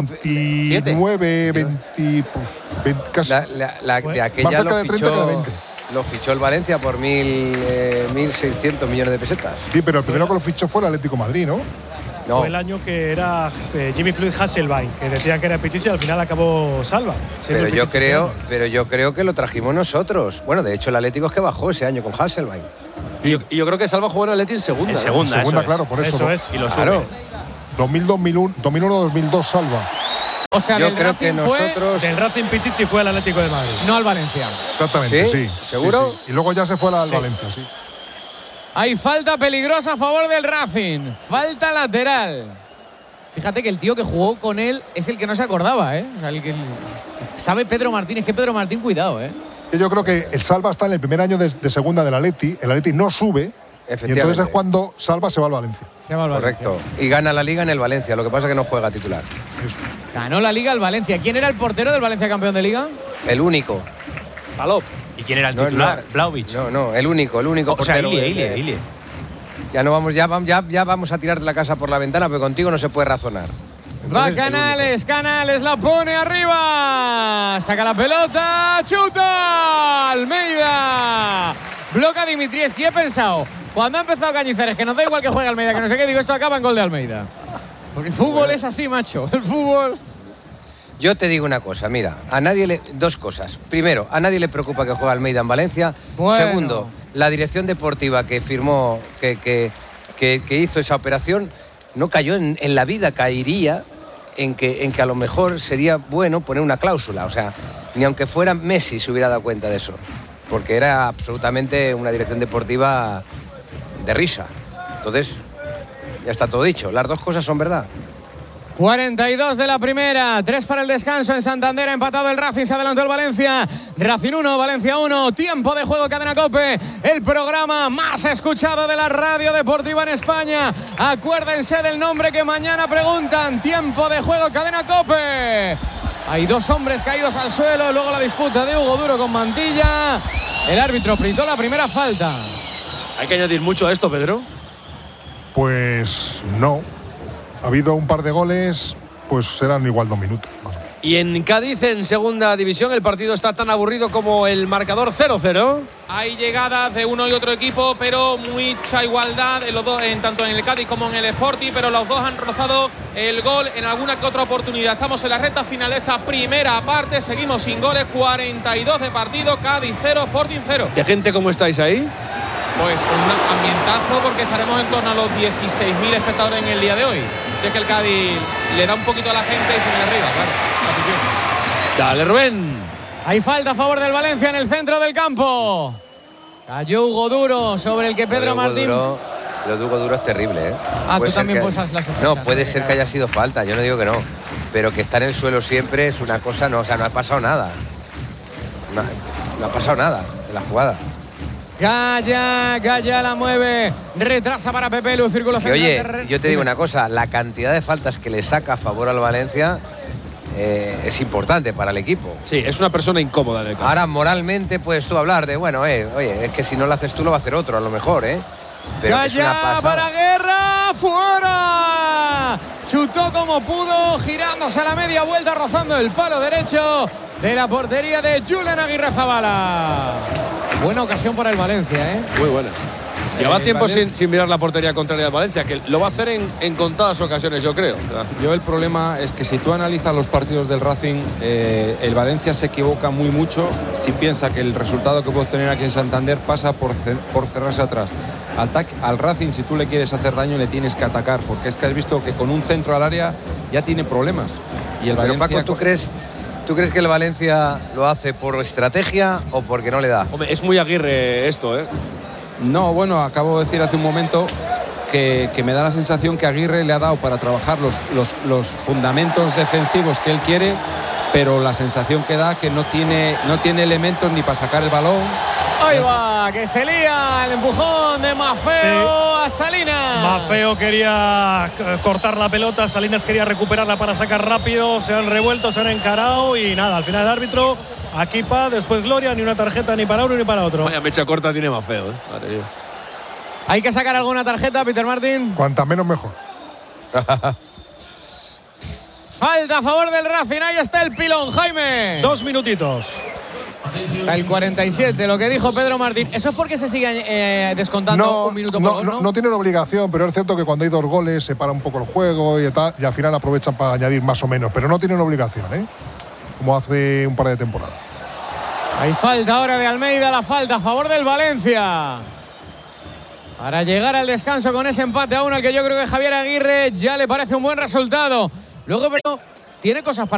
29, 20, casi. De aquella lo fichó el Valencia por 1.600 millones de pesetas. Sí, pero el primero que lo fichó fue el Atlético de Madrid, ¿no? Fue el año que era Jimmy Floyd Hasselbaink, que decían que era Pichichi y al final acabó Salva. Pero yo creo que lo trajimos nosotros. Bueno, de hecho el Atlético es que bajó ese año con Hasselbaink. Y yo creo que Salva jugó en Atleti en segunda. En segunda, claro, por eso. Eso es. Y lo claro. 2001-2002 Salva. O sea, yo creo que nosotros. Del Racing Pichichi fue al Atlético de Madrid. No al Valencia. Exactamente, sí. ¿Seguro? Sí. Y luego ya se fue al Valencia, sí. Hay falta peligrosa a favor del Racing. Falta lateral. Fíjate que el tío que jugó con él es el que no se acordaba, ¿eh? O sea, el que sabe Pedro Martín. Es que Pedro Martín, cuidado, ¿eh? Yo creo que el Salva está en el primer año de segunda del Atleti. El Atleti no sube. Y entonces es cuando Salva se va al Valencia. Correcto. Y gana la Liga en el Valencia. Lo que pasa es que no juega titular. Ganó la Liga al Valencia. ¿Quién era el portero del Valencia campeón de Liga? El único. Palop. ¿Y quién era el titular? Vlahovic. No, el único portero. Ilie. Ya vamos a tirar de la casa por la ventana, pero contigo no se puede razonar. Va Canales la pone arriba. Saca la pelota, chuta. Almeida. Bloca Dimitrievski. He pensado, cuando ha empezado Cañizares, que nos da igual que juegue Almeida, que no sé qué, digo, esto acaba en gol de Almeida. Porque el fútbol es así, macho. El fútbol. Yo te digo una cosa, mira, dos cosas. Primero, a nadie le preocupa que juegue Almeida en Valencia. Bueno. Segundo, la dirección deportiva que firmó, que hizo esa operación, no cayó en la vida, caería en que a lo mejor sería bueno poner una cláusula. O sea, ni aunque fuera Messi se hubiera dado cuenta de eso. Porque era absolutamente una dirección deportiva de risa. Entonces, ya está todo dicho. Las dos cosas son verdad. 42 de la primera, 3 para el descanso en Santander, ha empatado el Racing, se adelantó el Valencia. Racing 1, Valencia 1, tiempo de juego, Cadena COPE, el programa más escuchado de la radio deportiva en España. Acuérdense del nombre que mañana preguntan, tiempo de juego, Cadena COPE. Hay 2 hombres caídos al suelo, luego la disputa de Hugo Duro con Mantilla. El árbitro pitó la primera falta. ¿Hay que añadir mucho a esto, Pedro? Pues no. Ha habido un par de goles, pues serán igual 2 minutos. Y en Cádiz, en segunda división, el partido está tan aburrido como el marcador 0-0. Hay llegadas de uno y otro equipo, pero mucha igualdad en los dos, tanto en el Cádiz como en el Sporting, pero los dos han rozado el gol en alguna que otra oportunidad. Estamos en la recta final de esta primera parte, seguimos sin goles, 42 de partido, Cádiz 0, Sporting 0. ¿Qué gente cómo estáis ahí? Pues con un ambientazo, porque estaremos en torno a los 16.000 espectadores en el día de hoy. Si es que el Cádiz le da un poquito a la gente y se viene arriba, claro. Dale, Rubén. Hay falta a favor del Valencia en el centro del campo. Cayó Hugo Duro, sobre el que Pedro Martín. Lo de Hugo Duro es terrible, ¿eh? Tú también posas la sospecha. No, puede ser que haya sido falta, yo no digo que no. Pero que está en el suelo siempre es una cosa, no, o sea, no ha pasado nada. No ha pasado nada en la jugada. Gaya la mueve, retrasa para Pepelu, círculo central. Oye, yo te digo una cosa, la cantidad de faltas que le saca a favor al Valencia es importante para el equipo. Sí, es una persona incómoda en el campo. Ahora, moralmente puedes tú hablar de, bueno, oye, es que si no lo haces tú lo va a hacer otro, a lo mejor, Pero Gaya para Guerra, fuera. Chutó como pudo, girándose a la media vuelta, rozando el palo derecho de la portería de Julen Aguirrezabala. Buena ocasión para el Valencia, Muy buena. Lleva tiempo sin mirar la portería contraria al Valencia, que lo va a hacer en contadas ocasiones, yo creo. Yo el problema es que si tú analizas los partidos del Racing, el Valencia se equivoca muy mucho si piensa que el resultado que puede obtener aquí en Santander pasa por cerrarse atrás. Al Racing, si tú le quieres hacer daño, le tienes que atacar, porque es que has visto que con un centro al área ya tiene problemas. Y el Pero Valencia, Paco, ¿tú crees que el Valencia lo hace por estrategia o porque no le da? Hombre, es muy Aguirre esto, No, bueno, acabo de decir hace un momento que me da la sensación que Aguirre le ha dado para trabajar los fundamentos defensivos que él quiere, pero la sensación que da que no tiene elementos ni para sacar el balón. Ahí va, que se lía el empujón de Maffeo a Salinas. Maffeo quería cortar la pelota, Salinas quería recuperarla para sacar rápido, se han revuelto, se han encarado y nada, al final el árbitro, aquí después Gloria, ni una tarjeta ni para uno ni para otro. Vaya mecha corta tiene Maffeo, Madre mía. ¿Hay que sacar alguna tarjeta, Peter Martin? Cuanta menos mejor. Falta a favor del Racing, ahí está el pilón, Jaime. 2 minutitos. Está el 47, lo que dijo Pedro Martín. ¿Eso es porque se sigue descontando un minuto por gol? No tienen obligación, pero es cierto que cuando hay 2 goles se para un poco el juego y al final aprovechan para añadir más o menos, pero no tienen obligación, como hace un par de temporadas. Hay falta ahora de Almeida, la falta a favor del Valencia. Para llegar al descanso con ese empate a 1, al que yo creo que Javier Aguirre ya le parece un buen resultado. Luego, pero tiene cosas para